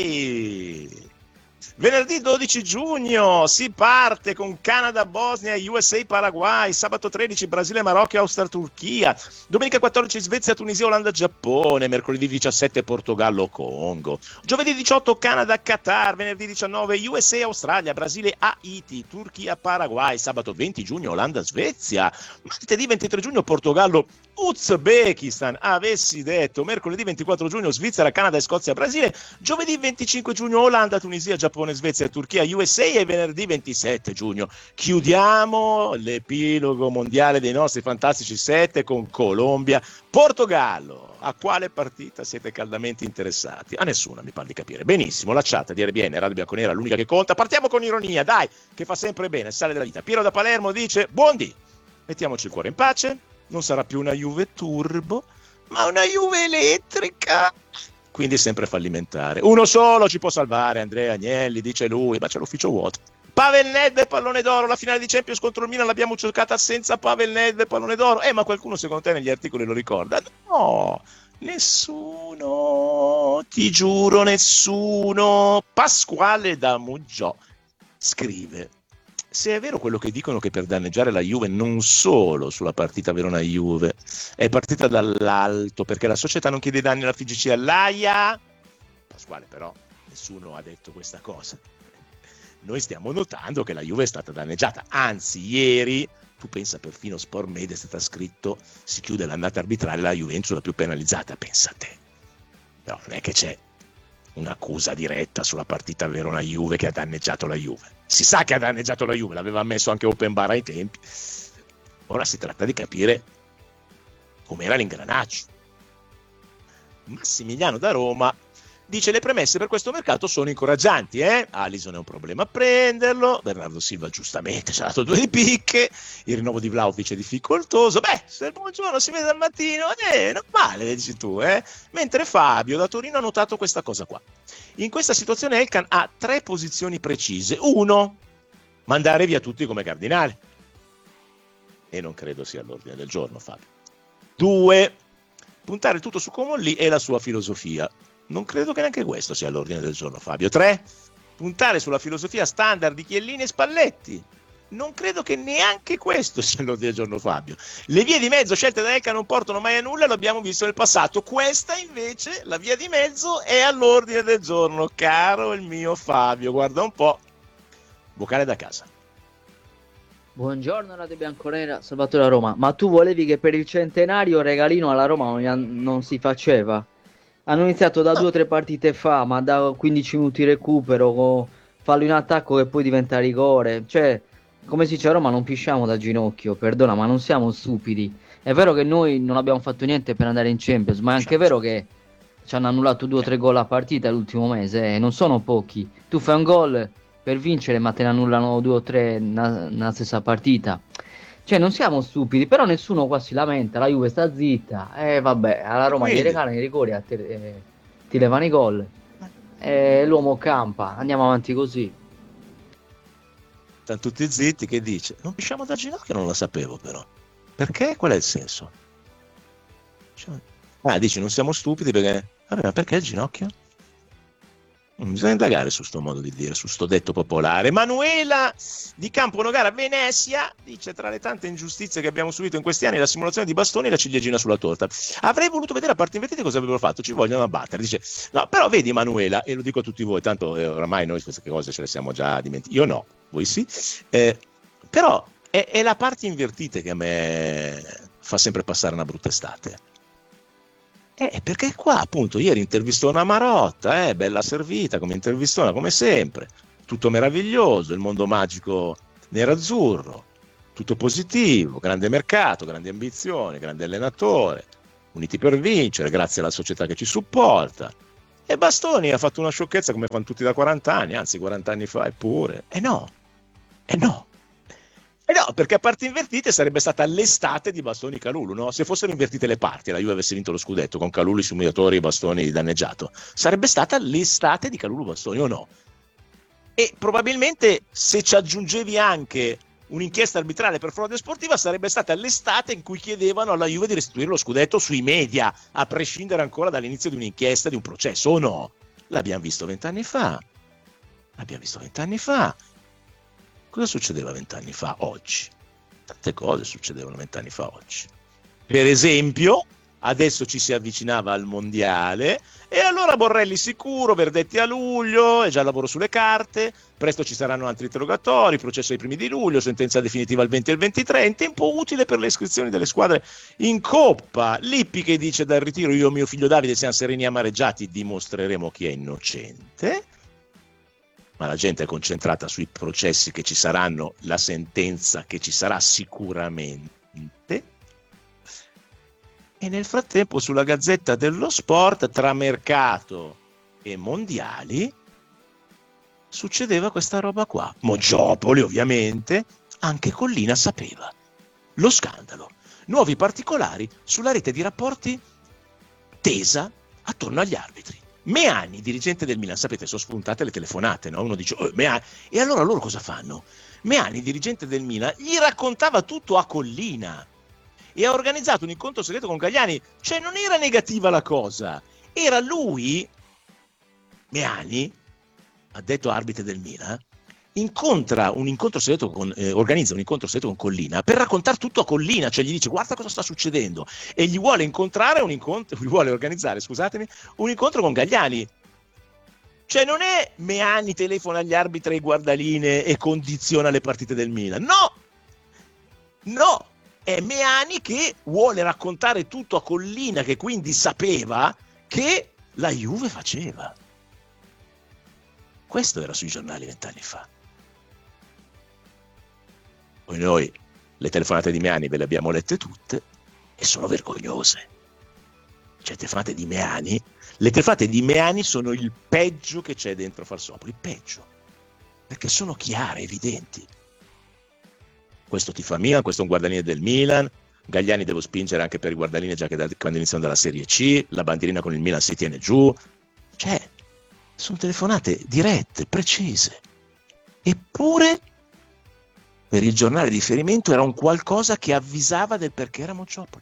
A. Venerdì dodici giugno si parte con Canada, Bosnia, U S A, Paraguay, sabato tredici Brasile, Marocco, Austria, Turchia, domenica quattordici Svezia, Tunisia, Olanda, Giappone, mercoledì diciassette Portogallo, Congo, giovedì diciotto Canada, Qatar, venerdì diciannove U S A, Australia, Brasile, Haiti, Turchia, Paraguay, sabato venti giugno Olanda, Svezia, martedì ventitré giugno Portogallo, Uzbekistan, avessi detto, mercoledì ventiquattro giugno Svizzera, Canada e Scozia, Brasile, giovedì venticinque giugno Olanda, Tunisia, Giappone, Svezia, Turchia, U S A e venerdì ventisette giugno chiudiamo l'epilogo mondiale dei nostri fantastici sette con Colombia, Portogallo. A quale partita siete caldamente interessati? A nessuna, mi pare di capire. Benissimo, la chat di R B N, Radio Bianconera, l'unica che conta. Partiamo con ironia, dai, che fa sempre bene, sale della vita. Piero da Palermo dice, buondì, mettiamoci il cuore in pace, non sarà più una Juve turbo, ma una Juve elettrica. Quindi sempre fallimentare. Uno solo ci può salvare, Andrea Agnelli, dice lui, ma c'è l'ufficio vuoto. Pavel Nedved, pallone d'oro, la finale di Champions contro il Milan l'abbiamo giocata senza Pavel Nedved, pallone d'oro. Eh, ma qualcuno secondo te negli articoli lo ricorda? No, nessuno, ti giuro nessuno. Pasquale da Muggiò scrive, se è vero quello che dicono che per danneggiare la Juve non solo sulla partita Verona-Juve è partita dall'alto perché la società non chiede danni alla F I G C e all'A I A, Pasquale però nessuno ha detto questa cosa. Noi stiamo notando che la Juve è stata danneggiata, anzi ieri, tu pensa perfino Sportmade è stata scritto si chiude l'annata arbitrale, la Juventus la più penalizzata, pensa a te. Però non è che c'è un'accusa diretta sulla partita Verona-Juve che ha danneggiato la Juve. Si sa che ha danneggiato la Juve, l'aveva messo anche Open Bar ai tempi. Ora si tratta di capire com'era l'ingranaggio. Massimiliano da Roma dice le premesse per questo mercato sono incoraggianti, eh? Alisson è un problema a prenderlo, Bernardo Silva giustamente ci ha dato due di picche, il rinnovo di Vlahovic è difficoltoso, beh, se il buongiorno si vede dal mattino, eh, non male, dici tu, eh? Mentre Fabio da Torino ha notato questa cosa qua. In questa situazione Elkan ha tre posizioni precise. Uno, mandare via tutti come cardinali. E non credo sia all'ordine del giorno, Fabio. Due, puntare tutto su Comolli e la sua filosofia. Non credo che neanche questo sia all'ordine del giorno, Fabio. Tre, puntare sulla filosofia standard di Chiellini e Spalletti. Non credo che neanche questo sia all'ordine del giorno, Fabio. Le vie di mezzo scelte da Elkan non portano mai a nulla, lo abbiamo visto nel passato. Questa invece, la via di mezzo, è all'ordine del giorno, caro il mio Fabio. Guarda un po'. Vocale da casa. Buongiorno Radio Bianconera, Salvatore da Roma. Ma tu volevi che per il centenario regalino alla Roma non, non si faceva? Hanno iniziato da due o tre partite fa, ma da quindici minuti recupero, fallo in attacco che poi diventa rigore. Cioè, come si dice a Roma, non pisciamo da ginocchio, perdona, ma non siamo stupidi. È vero che noi non abbiamo fatto niente per andare in Champions, ma è anche vero che ci hanno annullato due o tre gol a partita l'ultimo mese, e eh, non sono pochi. Tu fai un gol per vincere, ma te ne annullano due o tre nella stessa partita. Cioè, non siamo stupidi, però nessuno qua si lamenta, la Juve sta zitta, e eh, vabbè, alla Roma Quindi... ti regalano i rigori, a te, eh, ti levano i gol, e l'uomo campa, andiamo avanti così. Stanno tutti zitti, che dice? Non pisciamo da ginocchio, non lo sapevo però. Perché? Qual è il senso? Cioè... Ah, dici non siamo stupidi perché... Vabbè, ma perché il ginocchio? Bisogna indagare su sto modo di dire, su sto detto popolare. Manuela di Campo Nogara, Venezia, dice: tra le tante ingiustizie che abbiamo subito in questi anni, la simulazione di Bastoni e la ciliegina sulla torta. Avrei voluto vedere a parte invertite cosa avrebbero fatto, ci vogliono abbattere. Dice: no, però vedi Manuela, e lo dico a tutti voi, tanto eh, oramai noi queste cose ce le siamo già dimenticate. Io no, voi sì. Eh, però è, è la parte invertita che a me fa sempre passare una brutta estate. Eh, perché qua appunto ieri intervistona Marotta, eh, bella servita come intervistona come sempre, tutto meraviglioso, il mondo magico nerazzurro, tutto positivo, grande mercato, grandi ambizioni, grande allenatore, uniti per vincere grazie alla società che ci supporta. E Bastoni ha fatto una sciocchezza come fanno tutti da quaranta anni, anzi quaranta anni fa eppure. E no, e no. E no, perché a parti invertite sarebbe stata l'estate di Bastoni Kalulu, no? Se fossero invertite le parti e la Juve avesse vinto lo scudetto con Kalulu, i sfumatori e Bastoni danneggiato, sarebbe stata l'estate di Kalulu Bastoni, o no? E probabilmente se ci aggiungevi anche un'inchiesta arbitrale per frode sportiva sarebbe stata l'estate in cui chiedevano alla Juve di restituire lo scudetto sui media, a prescindere ancora dall'inizio di un'inchiesta, di un processo, o no? L'abbiamo visto vent'anni fa. L'abbiamo visto vent'anni fa. Cosa succedeva vent'anni fa oggi? Tante cose succedevano vent'anni fa oggi. Per esempio, adesso ci si avvicinava al mondiale e allora Borrelli sicuro, Verdetti a luglio, è già al lavoro sulle carte, presto ci saranno altri interrogatori, processo ai primi di luglio, sentenza definitiva il venti e il ventitré, in tempo utile per le iscrizioni delle squadre in Coppa. Lippi che dice: dal ritiro io e mio figlio Davide siamo sereni e amareggiati, dimostreremo chi è innocente. Ma la gente è concentrata sui processi che ci saranno, la sentenza che ci sarà sicuramente. E nel frattempo sulla Gazzetta dello Sport, tra mercato e mondiali, succedeva questa roba qua. Moggiopoli ovviamente, anche Collina sapeva. Lo scandalo. Nuovi particolari sulla rete di rapporti tesa attorno agli arbitri. Meani, dirigente del Milan, sapete, sono spuntate le telefonate, no? Uno dice: oh, Meani. E allora loro cosa fanno? Meani, dirigente del Milan, gli raccontava tutto a Collina e ha organizzato un incontro segreto con Galliani. Cioè non era negativa la cosa, era lui, Meani, addetto arbitro del Milan, incontra un incontro segreto con, eh, organizza un incontro segreto con Collina per raccontare tutto a Collina, cioè gli dice: guarda cosa sta succedendo, e gli vuole incontrare un incontro, gli vuole organizzare, scusatemi, un incontro con Galliani. Cioè non è Meani telefona agli arbitri e guardaline e condiziona le partite del Milan, no, no, è Meani che vuole raccontare tutto a Collina, che quindi sapeva che la Juve faceva. Questo era sui giornali vent'anni fa. Poi noi le telefonate di Meani ve le abbiamo lette tutte e sono vergognose. Cioè, telefonate di Meani, le telefonate di Meani sono il peggio che c'è dentro Farsopoli, il peggio, perché sono chiare, evidenti. Questo tifa Milan, questo è un guardaline del Milan, Galliani devo spingere anche per i guardaline già che da, quando iniziano dalla Serie C, la bandierina con il Milan si tiene giù. Cioè, sono telefonate dirette, precise. Eppure per il giornale di riferimento era un qualcosa che avvisava del perché era Moggiopoli.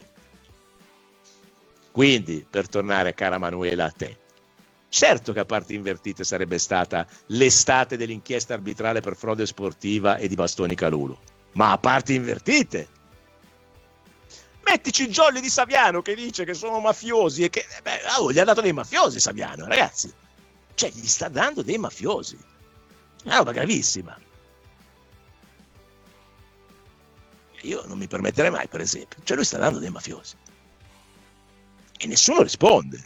Quindi, per tornare, cara Manuela, a te, certo che a parti invertite sarebbe stata l'estate dell'inchiesta arbitrale per frode sportiva e di Bastoni Kalulu, ma a parti invertite mettici il Jolly di Saviano che dice che sono mafiosi e che beh, oh, gli ha dato dei mafiosi Saviano, ragazzi, cioè gli sta dando dei mafiosi, una roba gravissima. Io non mi permetterei mai, per esempio, cioè lui sta dando dei mafiosi e nessuno risponde.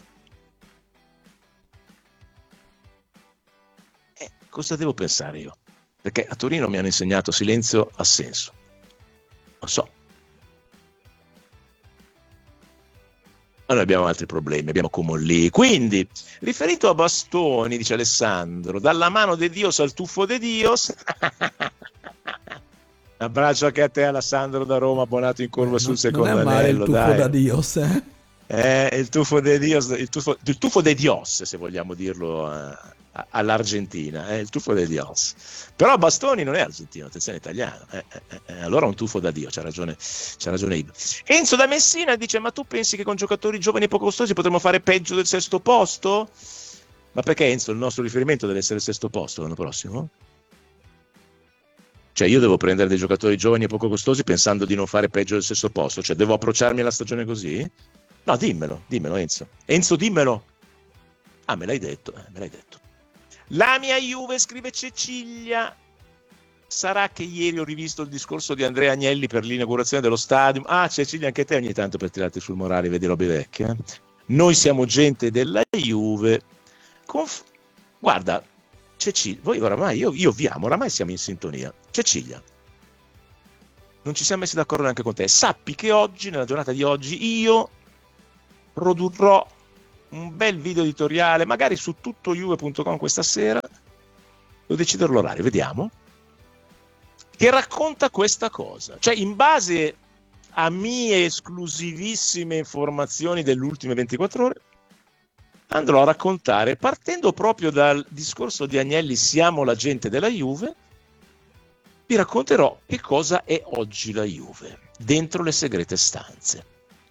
Eh, cosa devo pensare io? Perché a Torino mi hanno insegnato silenzio assenso, lo so. Ma noi abbiamo altri problemi, abbiamo Comolli. Quindi, riferito a Bastoni, dice Alessandro, dalla mano de Dios al tuffo de Dios. Un abbraccio anche a te, Alessandro da Roma, abbonato in curva eh, sul secondo anello. Non è male il tuffo dai. da Dios, eh? Eh, il tuffo de Dios, il tuffo, il tuffo de Dios, se vogliamo dirlo eh, all'Argentina, eh, il tuffo de Dios. Però Bastoni non è argentino, attenzione, è italiano. Eh, eh, eh, allora un tuffo da Dio, c'ha ragione, c'ha ragione Ivo. Enzo da Messina dice: ma tu pensi che con giocatori giovani e poco costosi potremmo fare peggio del sesto posto? Ma perché, Enzo, il nostro riferimento deve essere il sesto posto l'anno prossimo? Cioè io devo prendere dei giocatori giovani e poco costosi pensando di non fare peggio del sesto posto, cioè devo approcciarmi alla stagione così? No, dimmelo, dimmelo Enzo. Enzo, dimmelo. Ah, me l'hai detto, eh, me l'hai detto. La mia Juve, scrive Cecilia. Sarà che ieri ho rivisto il discorso di Andrea Agnelli per l'inaugurazione dello stadio. Ah, Cecilia, anche te ogni tanto per tirarti sul morale, vedi robe vecchie. Eh? Noi siamo gente della Juve. Conf- Guarda, Cecilia, voi oramai, io, io vi amo, oramai siamo in sintonia. Cecilia, non ci siamo messi d'accordo neanche con te. Sappi che oggi, nella giornata di oggi, io produrrò un bel video editoriale, magari su tutto juve punto com questa sera, devo decidere l'orario, vediamo, che racconta questa cosa. Cioè, in base a mie esclusivissime informazioni delle ultime ventiquattro ore, andrò a raccontare, partendo proprio dal discorso di Agnelli, siamo la gente della Juve, vi racconterò che cosa è oggi la Juve, dentro le segrete stanze.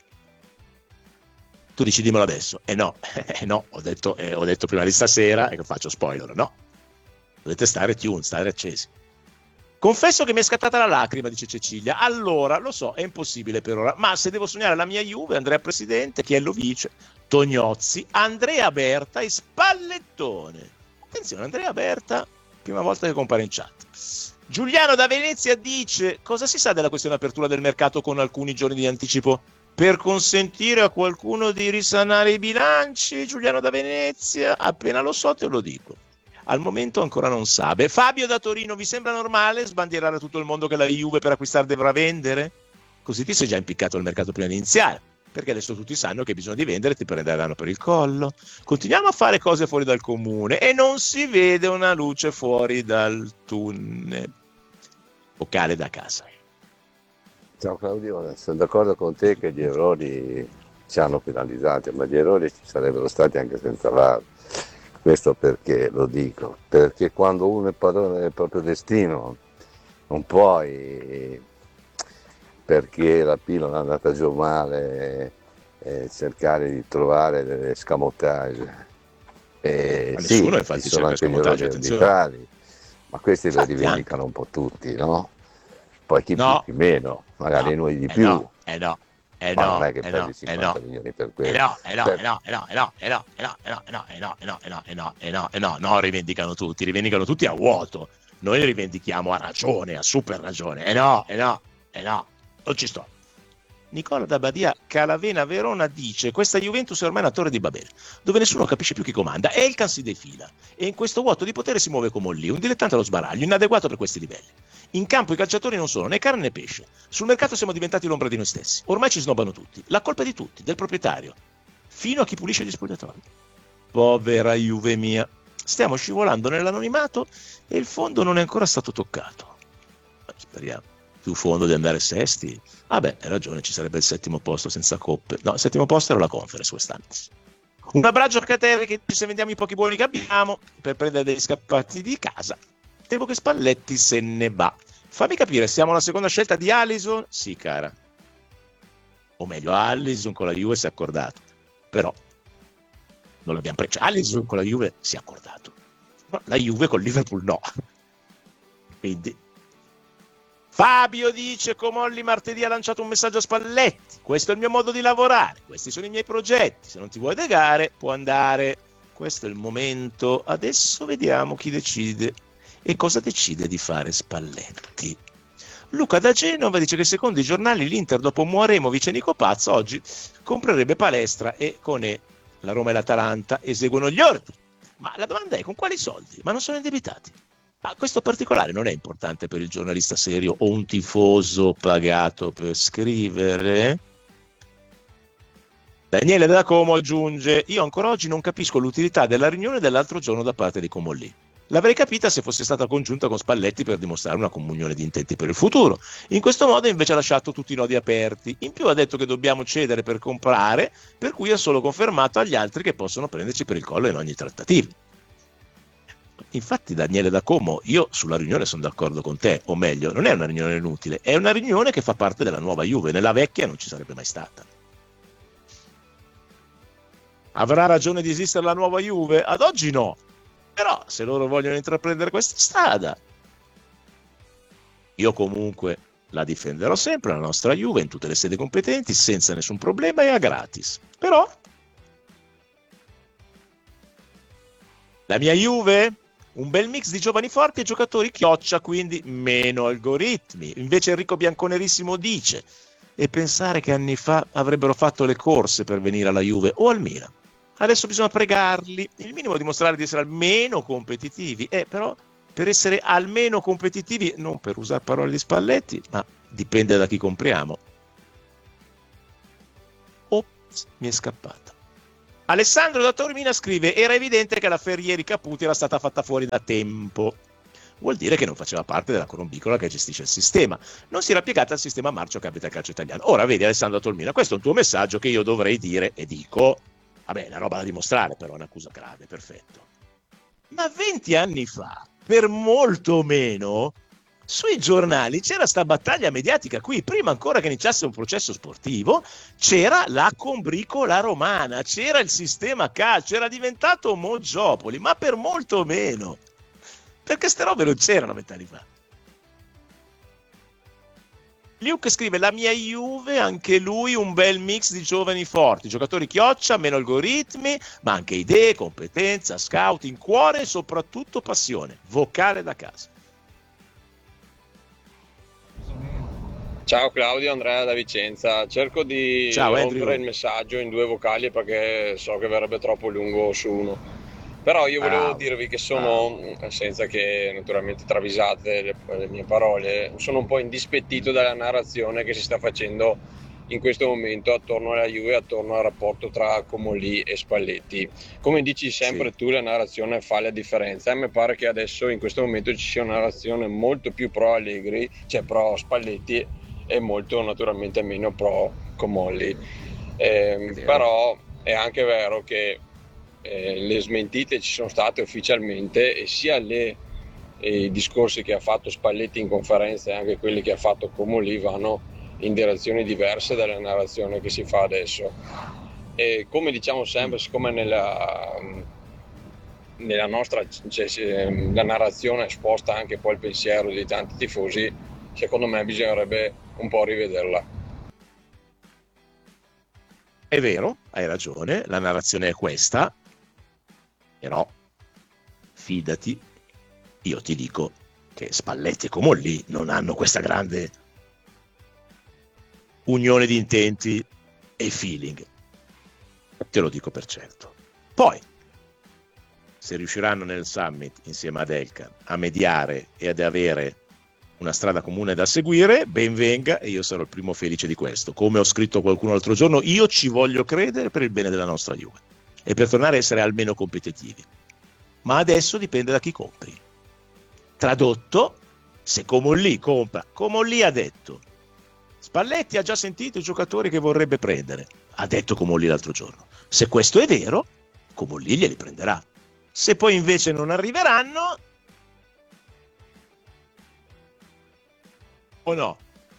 Tu dici dimmelo adesso. Eh no, eh no, ho detto, eh, ho detto prima di stasera, e che faccio spoiler, no. Dovete stare tuned, stare accesi. Confesso che mi è scattata la lacrima, dice Cecilia. Allora, lo so, è impossibile per ora, ma se devo sognare la mia Juve, Andrea Presidente, Chiello Vice, Tognozzi, Andrea Berta e Spallettone. Attenzione, Andrea Berta, prima volta che compare in chat. Giuliano da Venezia dice: cosa si sa della questione apertura del mercato con alcuni giorni di anticipo per consentire a qualcuno di risanare i bilanci? Giuliano da Venezia, appena lo so te lo dico. Al momento ancora non sa. Beh, Fabio da Torino, vi sembra normale sbandierare a tutto il mondo che la Juve per acquistare dovrà vendere? Così ti sei già impiccato al mercato prima di iniziare, perché adesso tutti sanno che bisogna di vendere, ti prenderanno per il collo. Continuiamo a fare cose fuori dal comune e non si vede una luce fuori dal tunnel. Vocale da casa. Ciao Claudio, sono d'accordo con te che gli errori ci hanno penalizzati, ma gli errori ci sarebbero stati anche senza V A R. Questo perché lo dico? Perché quando uno è padrone del proprio destino non puoi, perché la pillola è andata giù male, eh, cercare di trovare delle scamotage. Eh, ma sì, nessuno infatti ci sono cerca anche gli errori attenzione. arbitrali, ma questi lo Infatti, rivendicano un po' tutti, no? Poi chi No. più chi meno, magari No, noi di eh più. no, eh no, eh Ma no, non è che eh perdi no, eh cinquanta no. milioni per Eh quello. no, eh no, Per- eh no, eh no, eh no, eh no, eh no, eh no, eh no, eh no, eh no, eh no, eh no, eh no, eh no, no, rivendicano tutti, rivendicano tutti a vuoto. Noi li rivendichiamo a ragione, a super ragione. Eh no, eh no, eh no, non ci sto. Nicola da Badia Calavena Verona dice: questa Juventus è ormai una torre di Babele, dove nessuno capisce più chi comanda, è il can si defila, e in questo vuoto di potere si muove come un lì, un dilettante allo sbaraglio, inadeguato per questi livelli. In campo i calciatori non sono né carne né pesce, sul mercato siamo diventati l'ombra di noi stessi, ormai ci snobbano tutti, la colpa è di tutti, del proprietario, fino a chi pulisce gli spogliatoi. Povera Juve mia, stiamo scivolando nell'anonimato e il fondo non è ancora stato toccato. Speriamo. Più fondo di andare sesti. Ah beh, hai ragione, ci sarebbe il settimo posto senza coppe. No, il settimo posto era la Conference quest'anno. Un abbraccio a Caterri che se vendiamo i pochi buoni che abbiamo per prendere degli scappati di casa, temo che Spalletti se ne va. Fammi capire, siamo alla seconda scelta di Alisson? Sì, cara. O meglio, Alisson con la Juve si è accordato. Però non l'abbiamo preso. Alisson con la Juve si è accordato. Ma la Juve con Liverpool no. Quindi Fabio dice: Comolli martedì ha lanciato un messaggio a Spalletti, questo è il mio modo di lavorare, questi sono i miei progetti, se non ti vuoi legare può andare, questo è il momento, adesso vediamo chi decide e cosa decide di fare Spalletti. Luca da Genova dice che secondo i giornali l'Inter dopo Muaremovic e Nico Pazzo oggi comprerebbe Palestra e con E la Roma e l'Atalanta eseguono gli ordini, ma la domanda è con quali soldi? Ma non sono indebitati. Ma questo particolare non è importante per il giornalista serio o un tifoso pagato per scrivere? Daniele da Como aggiunge: io ancora oggi non capisco l'utilità della riunione dell'altro giorno da parte di Comolli. L'avrei capita se fosse stata congiunta con Spalletti per dimostrare una comunione di intenti per il futuro. In questo modo invece ha lasciato tutti i nodi aperti. In più ha detto che dobbiamo cedere per comprare, per cui ha solo confermato agli altri che possono prenderci per il collo in ogni trattativa. Infatti Daniele da Como, io sulla riunione sono d'accordo con te, o meglio, non è una riunione inutile, è una riunione che fa parte della nuova Juve, nella vecchia non ci sarebbe mai stata. Avrà ragione di esistere la nuova Juve? Ad oggi no, però se loro vogliono intraprendere questa strada, io comunque la difenderò sempre, la nostra Juve, in tutte le sedi competenti, senza nessun problema e a gratis. Però la mia Juve, un bel mix di giovani forti e giocatori chioccia, quindi meno algoritmi. Invece Enrico Bianconerissimo dice: e pensare che anni fa avrebbero fatto le corse per venire alla Juve o al Milan. Adesso bisogna pregarli, il minimo dimostrare di essere almeno competitivi, eh, però per essere almeno competitivi, non per usare parole di Spalletti, ma dipende da chi compriamo. Ops, mi è scappata. Alessandro da Taormina scrive: era evidente che la Ferrieri Caputi era stata fatta fuori da tempo. Vuol dire che non faceva parte della colombicola che gestisce il sistema, non si era piegata al sistema marcio che abita il calcio italiano. Ora vedi, Alessandro da Taormina, questo è un tuo messaggio che io dovrei dire e dico. Vabbè, è una roba da dimostrare, però è un'accusa grave, perfetto. Ma venti anni fa, per molto meno, sui giornali c'era sta battaglia mediatica qui, prima ancora che iniziasse un processo sportivo, c'era la combricola romana, c'era il sistema calcio, era diventato Moggiopoli, ma per molto meno, perché ste robe non c'erano vent'anni fa. Luke scrive: la mia Juve, anche lui un bel mix di giovani forti, giocatori chioccia, meno algoritmi, ma anche idee, competenza, scouting, cuore e soprattutto passione, vocale da casa. Ciao Claudio, Andrea da Vicenza. Cerco di Ciao, rompere il messaggio in due vocali perché so che verrebbe troppo lungo su uno. Però io volevo ah, dirvi che sono, ah. senza che naturalmente travisate le, le mie parole, sono un po' indispettito dalla narrazione che si sta facendo in questo momento attorno alla Juve, attorno al rapporto tra Comolli e Spalletti. Come dici sempre sì. tu, la narrazione fa la differenza. A me pare che adesso in questo momento ci sia una narrazione molto più pro Allegri, cioè pro Spalletti, e molto naturalmente meno pro Comolli. Eh, è però è anche vero che Eh, le smentite ci sono state ufficialmente e sia le, eh, i discorsi che ha fatto Spalletti in conferenza e anche quelli che ha fatto Comolli vanno in direzioni diverse dalla narrazione che si fa adesso. E come diciamo sempre, siccome nella, nella nostra cioè, la narrazione sposta anche poi il pensiero di tanti tifosi, secondo me bisognerebbe un po' rivederla. È vero, hai ragione, la narrazione è questa. Però, fidati, io ti dico che Spalletti e Comolli non hanno questa grande unione di intenti e feeling. Te lo dico per certo. Poi, se riusciranno nel summit insieme ad Elkan a mediare e ad avere una strada comune da seguire, ben venga, e io sarò il primo felice di questo. Come ho scritto a qualcuno l'altro giorno, io ci voglio credere per il bene della nostra Juve e per tornare a essere almeno competitivi. Ma adesso dipende da chi compri. Tradotto, se Comolli compra, Comolli ha detto, Spalletti ha già sentito i giocatori che vorrebbe prendere, ha detto Comolli l'altro giorno. Se questo è vero, Comolli glieli prenderà. Se poi invece non arriveranno, o no?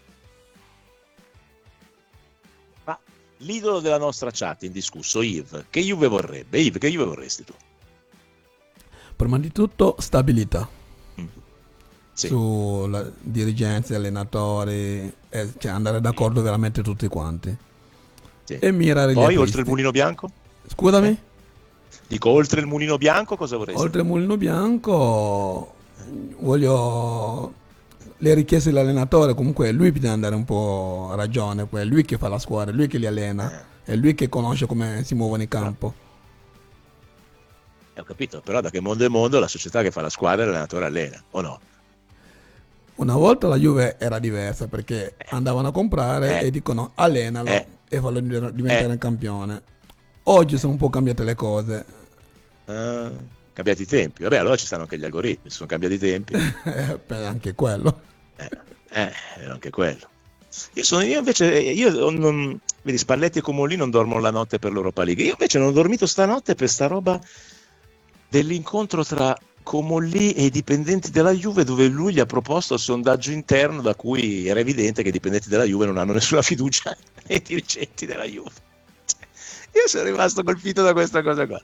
Ma l'idolo della nostra chat indiscusso, Yves, che Juve vorrebbe? Yves, che Juve vorresti tu? Prima di tutto stabilità. Mm. Sì. Sulla dirigenza, allenatori, eh, cioè andare d'accordo veramente tutti quanti. Sì. E mirare poi gli oltre il mulino bianco? Scusami? Eh? Dico, oltre il mulino bianco cosa vorresti? Oltre il mulino bianco voglio le richieste dell'allenatore, comunque lui bisogna andare un po' a ragione, è lui che fa la squadra, è lui che li allena, è lui che conosce come si muovono in campo. Eh, ho capito, però da che mondo è mondo la società che fa la squadra e l'allenatore allena, o no? Una volta la Juve era diversa perché eh. andavano a comprare eh. e dicono allenalo eh. e fallo diventare eh. un campione. Oggi sono un po' cambiate le cose. Ah, cambiati i tempi, vabbè, allora ci stanno anche gli algoritmi, sono cambiati i tempi. Per anche quello. Eh, eh, anche quello. Io sono io invece, io non, vedi, Spalletti e Comolli non dormono la notte per l'Europa League. Io invece non ho dormito stanotte per sta roba dell'incontro tra Comolli e i dipendenti della Juve, dove lui gli ha proposto il sondaggio interno da cui era evidente che i dipendenti della Juve non hanno nessuna fiducia nei dirigenti della Juve. Io sono rimasto colpito da questa cosa qua.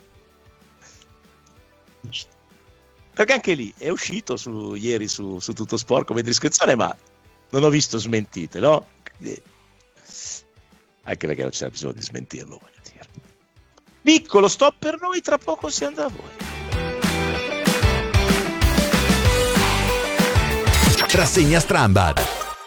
Perché anche lì è uscito su, ieri su, su Tutto Sport come descrizione, ma non ho visto smentite, no? Quindi, anche perché non c'era bisogno di smentirlo, voglio dire. Piccolo stop per noi, tra poco si andrà a voi. Rassegna Stramba.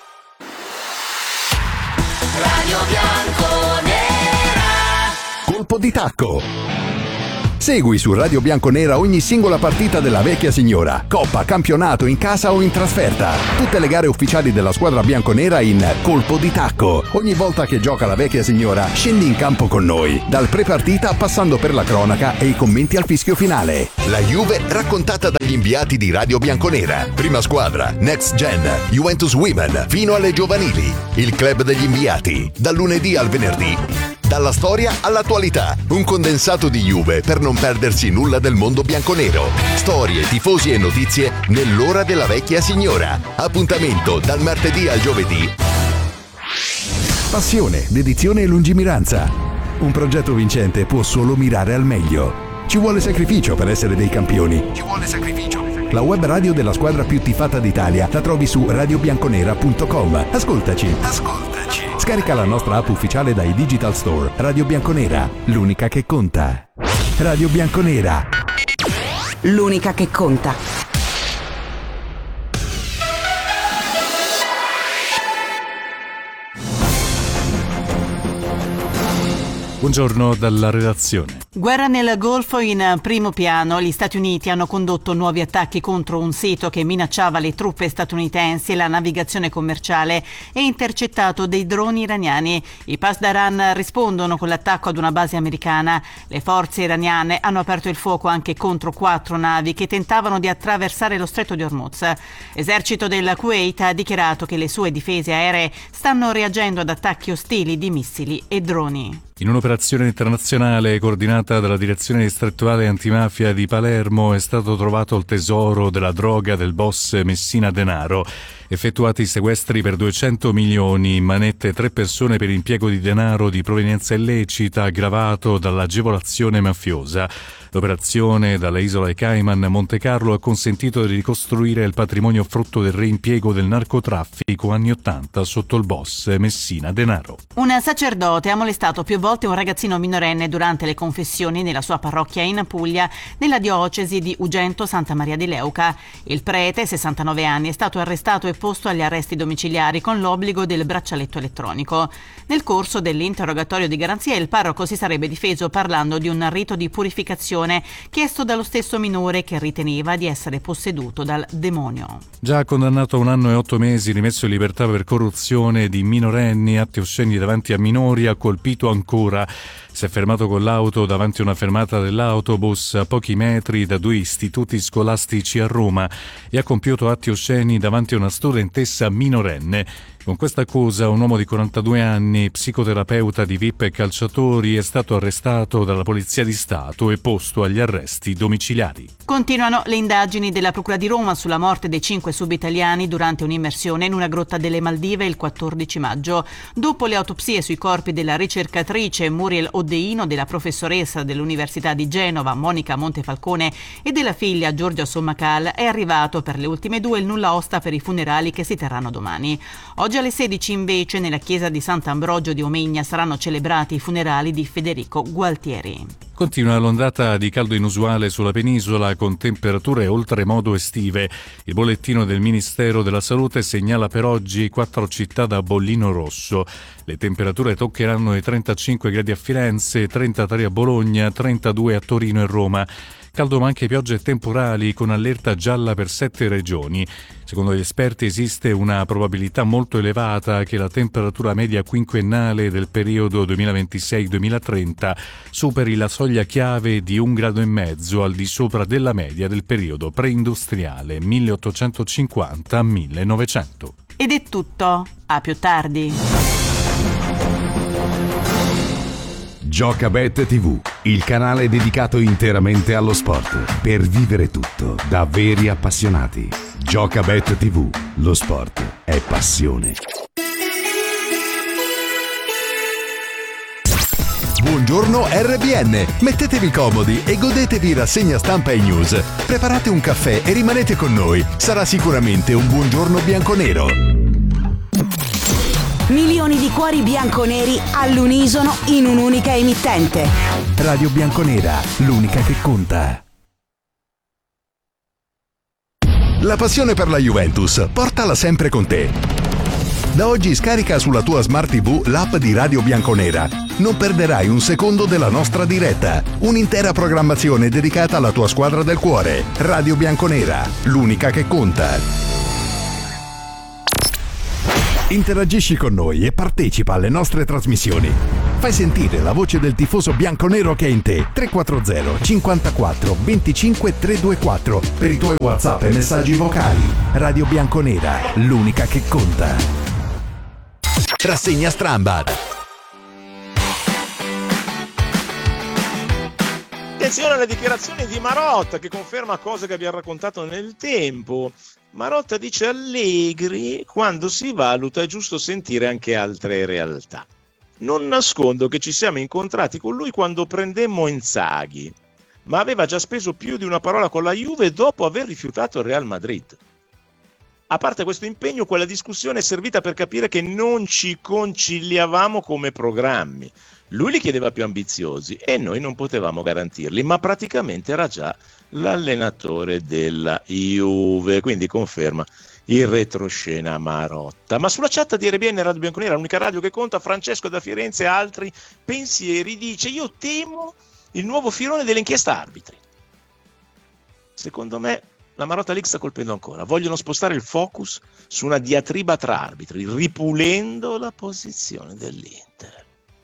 Radio Bianconera. Colpo di tacco. Segui su Radio Bianconera ogni singola partita della vecchia signora, coppa, campionato, in casa o in trasferta. Tutte le gare ufficiali della squadra bianconera in Colpo di tacco. Ogni volta che gioca la vecchia signora, scendi in campo con noi, dal pre-partita passando per la cronaca e i commenti al fischio finale. La Juve raccontata dagli inviati di Radio Bianconera. Prima squadra, Next Gen, Juventus Women, fino alle giovanili. Il club degli inviati, dal lunedì al venerdì. Dalla storia all'attualità, un condensato di Juve per non perdersi nulla del mondo bianconero. Storie, tifosi e notizie nell'ora della vecchia signora. Appuntamento dal martedì al giovedì. Passione, dedizione e lungimiranza. Un progetto vincente può solo mirare al meglio. Ci vuole sacrificio per essere dei campioni. Ci vuole sacrificio. La web radio della squadra più tifata d'Italia la trovi su radio bianconera punto com. Ascoltaci. Ascoltaci. Scarica la nostra app ufficiale dai Digital Store. Radio Bianconera, l'unica che conta. Radio Bianconera. L'unica che conta. Buongiorno dalla redazione. Guerra nel Golfo in primo piano. Gli Stati Uniti hanno condotto nuovi attacchi contro un sito che minacciava le truppe statunitensi e la navigazione commerciale e intercettato dei droni iraniani. I Pasdaran rispondono con l'attacco ad una base americana. Le forze iraniane hanno aperto il fuoco anche contro quattro navi che tentavano di attraversare lo stretto di Hormuz. L'esercito del Kuwait ha dichiarato che le sue difese aeree stanno reagendo ad attacchi ostili di missili e droni. In un'operazione internazionale coordinata dalla Direzione Distrettuale Antimafia di Palermo è stato trovato il tesoro della droga del boss Messina Denaro. Effettuati sequestri per duecento milioni, in manette tre persone per impiego di denaro di provenienza illecita aggravato dall'agevolazione mafiosa. L'operazione dalle isole Cayman a Monte Carlo ha consentito di ricostruire il patrimonio frutto del reimpiego del narcotraffico anni ottanta sotto il boss Messina Denaro. Un sacerdote ha molestato più volte un ragazzino minorenne durante le confessioni nella sua parrocchia in Puglia, nella diocesi di Ugento Santa Maria di Leuca. Il prete, sessantanove anni, è stato arrestato e posto agli arresti domiciliari con l'obbligo del braccialetto elettronico. Nel corso dell'interrogatorio di garanzia il parroco si sarebbe difeso parlando di un rito di purificazione chiesto dallo stesso minore che riteneva di essere posseduto dal demonio. Già condannato a un anno e otto mesi, rimesso in libertà per corruzione di minorenni, atti osceni davanti a minori, ha colpito ancora. Si è fermato con l'auto davanti a una fermata dell'autobus a pochi metri da due istituti scolastici a Roma e ha compiuto atti osceni davanti a una studentessa minorenne. Con questa accusa un uomo di quarantadue anni, psicoterapeuta di V I P e calciatori, è stato arrestato dalla Polizia di Stato e posto agli arresti domiciliari. Continuano le indagini della Procura di Roma sulla morte dei cinque subitaliani durante un'immersione in una grotta delle Maldive il quattordici maggio. Dopo le autopsie sui corpi della ricercatrice Muriel Oddeino, della professoressa dell'Università di Genova Monica Montefalcone e della figlia Giorgia Sommacal, è arrivato per le ultime due il nulla osta per i funerali che si terranno domani. Oggi alle sedici invece nella chiesa di Sant'Ambrogio di Omegna saranno celebrati i funerali di Federico Gualtieri. Continua l'ondata di caldo inusuale sulla penisola con temperature oltremodo estive. Il bollettino del Ministero della Salute segnala per oggi quattro città da bollino rosso. Le temperature toccheranno i trentacinque gradi a Firenze, trentatré a Bologna, trentadue a Torino e Roma. Caldo ma anche piogge temporali con allerta gialla per sette regioni. Secondo gli esperti esiste una probabilità molto elevata che la temperatura media quinquennale del periodo duemilaventisei duemilatrenta superi la soglia chiave di un grado e mezzo al di sopra della media del periodo preindustriale milleottocentocinquanta millenovecento. Ed è tutto. A più tardi. Giocabet tivù, il canale dedicato interamente allo sport, per vivere tutto da veri appassionati. Giocabet tivù, lo sport è passione. Buongiorno R B N, mettetevi comodi e godetevi rassegna stampa e news. Preparate un caffè e rimanete con noi, sarà sicuramente un buongiorno bianconero. Milioni di cuori bianconeri all'unisono in un'unica emittente. Radio Bianconera, l'unica che conta. La passione per la Juventus, portala sempre con te. Da oggi scarica sulla tua Smart T V l'app di Radio Bianconera. Non perderai un secondo della nostra diretta. Un'intera programmazione dedicata alla tua squadra del cuore. Radio Bianconera, l'unica che conta. Interagisci con noi e partecipa alle nostre trasmissioni. Fai sentire la voce del tifoso bianconero che è in te. tre quattro zero cinquantaquattro venticinque trecentoventiquattro per i tuoi WhatsApp e messaggi vocali. Radio Bianconera, l'unica che conta. Rassegna Strambad. Attenzione alle dichiarazioni di Marotta che conferma cose che abbiamo raccontato nel tempo. Marotta dice: Allegri, quando si valuta è giusto sentire anche altre realtà. Non nascondo che ci siamo incontrati con lui quando prendemmo Inzaghi, ma aveva già speso più di una parola con la Juve dopo aver rifiutato il Real Madrid. A parte questo impegno, quella discussione è servita per capire che non ci conciliavamo come programmi. Lui li chiedeva più ambiziosi e noi non potevamo garantirli, ma praticamente era già l'allenatore della Juve, quindi conferma il retroscena Marotta. Ma sulla chat di R B N Radio Bianconera, l'unica radio che conta, Francesco da Firenze e altri pensieri dice: io temo il nuovo filone dell'inchiesta arbitri. Secondo me la Marotta League sta colpendo ancora. Vogliono spostare il focus su una diatriba tra arbitri, ripulendo la posizione dell'Inter.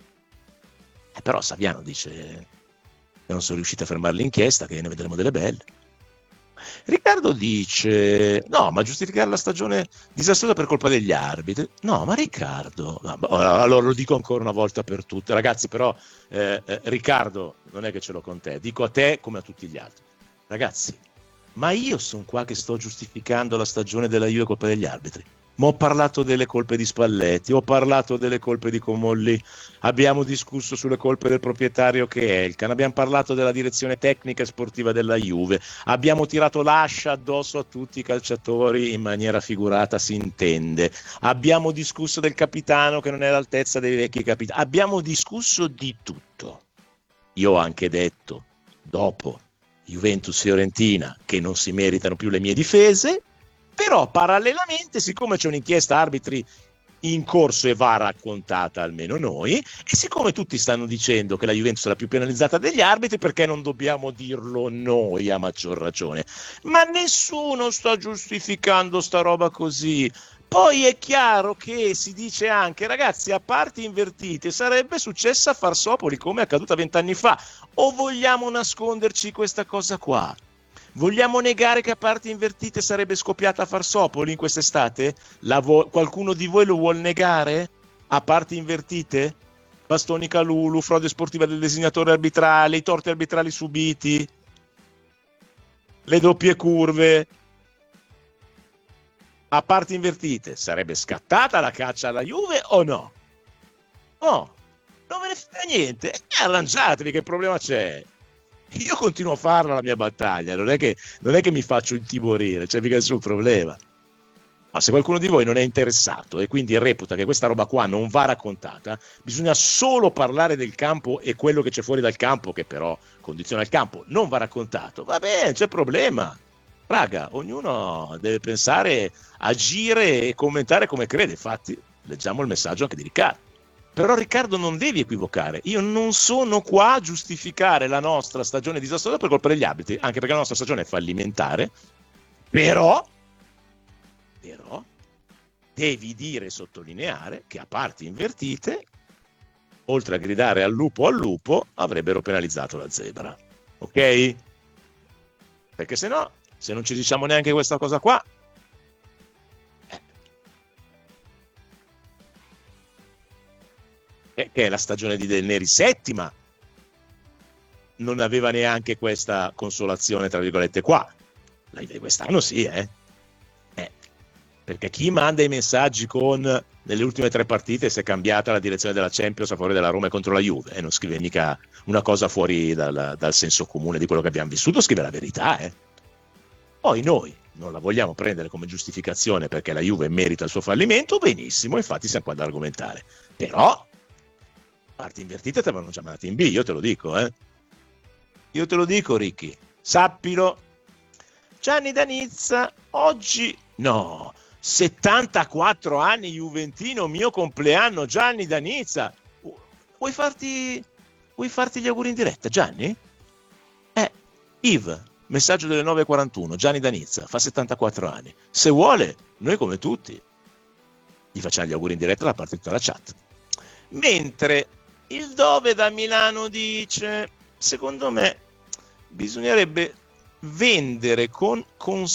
Eh, però Saviano dice che non sono riusciti a fermare l'inchiesta, che ne vedremo delle belle. Riccardo dice: no, ma giustificare la stagione disastrosa per colpa degli arbitri. No, ma Riccardo, allora lo dico ancora una volta per tutte, ragazzi, però eh, eh, Riccardo, non è che ce l'ho con te, dico a te come a tutti gli altri. Ragazzi, ma io sono qua che sto giustificando la stagione della Juve colpa degli arbitri. Ma ho parlato delle colpe di Spalletti, ho parlato delle colpe di Comolli, abbiamo discusso sulle colpe del proprietario che è Elkan, abbiamo parlato della direzione tecnica e sportiva della Juve, abbiamo tirato l'ascia addosso a tutti i calciatori in maniera figurata, si intende, abbiamo discusso del capitano che non è all'altezza dei vecchi capitani, abbiamo discusso di tutto. Io ho anche detto, dopo Juventus-Fiorentina, che non si meritano più le mie difese. Però parallelamente, siccome c'è un'inchiesta arbitri in corso e va raccontata almeno noi, e siccome tutti stanno dicendo che la Juventus è la più penalizzata degli arbitri, perché non dobbiamo dirlo noi a maggior ragione? Ma nessuno sta giustificando sta roba così. Poi è chiaro che si dice anche, ragazzi, a parti invertite sarebbe successa a Farsopoli come è accaduta vent'anni fa. O vogliamo nasconderci questa cosa qua? Vogliamo negare che a parti invertite sarebbe scoppiata a Farsopoli in quest'estate? La vo- qualcuno di voi lo vuol negare? A parti invertite? Bastoni Calulu, frode sportiva del designatore arbitrale, i torti arbitrali subiti, le doppie curve. A parti invertite sarebbe scattata la caccia alla Juve o no? No, non ve ne frega niente. E arrangiatevi, che problema c'è? Io continuo a farla la mia battaglia, non è che, non è che mi faccio intimorire, c'è mica nessun problema. Ma se qualcuno di voi non è interessato e quindi reputa che questa roba qua non va raccontata, bisogna solo parlare del campo e quello che c'è fuori dal campo, che però condiziona il campo, non va raccontato, va bene, c'è problema. Raga, ognuno deve pensare, agire e commentare come crede. Infatti, leggiamo il messaggio anche di Riccardo. Però Riccardo, non devi equivocare, io non sono qua a giustificare la nostra stagione disastrosa per colpa degli arbitri, anche perché la nostra stagione è fallimentare, però, però devi dire e sottolineare che a parti invertite, oltre a gridare al lupo al lupo, avrebbero penalizzato la zebra, ok? Perché se no, se non ci diciamo neanche questa cosa qua, che è la stagione di Del Neri settima, non aveva neanche questa consolazione tra virgolette qua. La di quest'anno sì, eh? eh perché chi manda i messaggi con nelle ultime tre partite si è cambiata la direzione della Champions a favore della Roma contro la Juve, e eh, non scrive mica una cosa fuori dal, dal senso comune di quello che abbiamo vissuto, scrive la verità. Eh. Poi noi non la vogliamo prendere come giustificazione perché la Juve merita il suo fallimento, benissimo, infatti siamo qua ad argomentare. Però, parti invertite te avevano già mandati in B, io te lo dico, eh. Io te lo dico, Ricky, sappilo. Gianni Danizza, oggi, no, settantaquattro anni, juventino, mio compleanno, Gianni Danizza. Vuoi farti, vuoi farti gli auguri in diretta, Gianni? Eh, Yves, messaggio delle nove e quarantuno, Gianni Danizza, fa settantaquattro anni. Se vuole, noi come tutti, gli facciamo gli auguri in diretta da parte di tutta la chat. Mentre il Dove da Milano dice, secondo me, bisognerebbe vendere con, con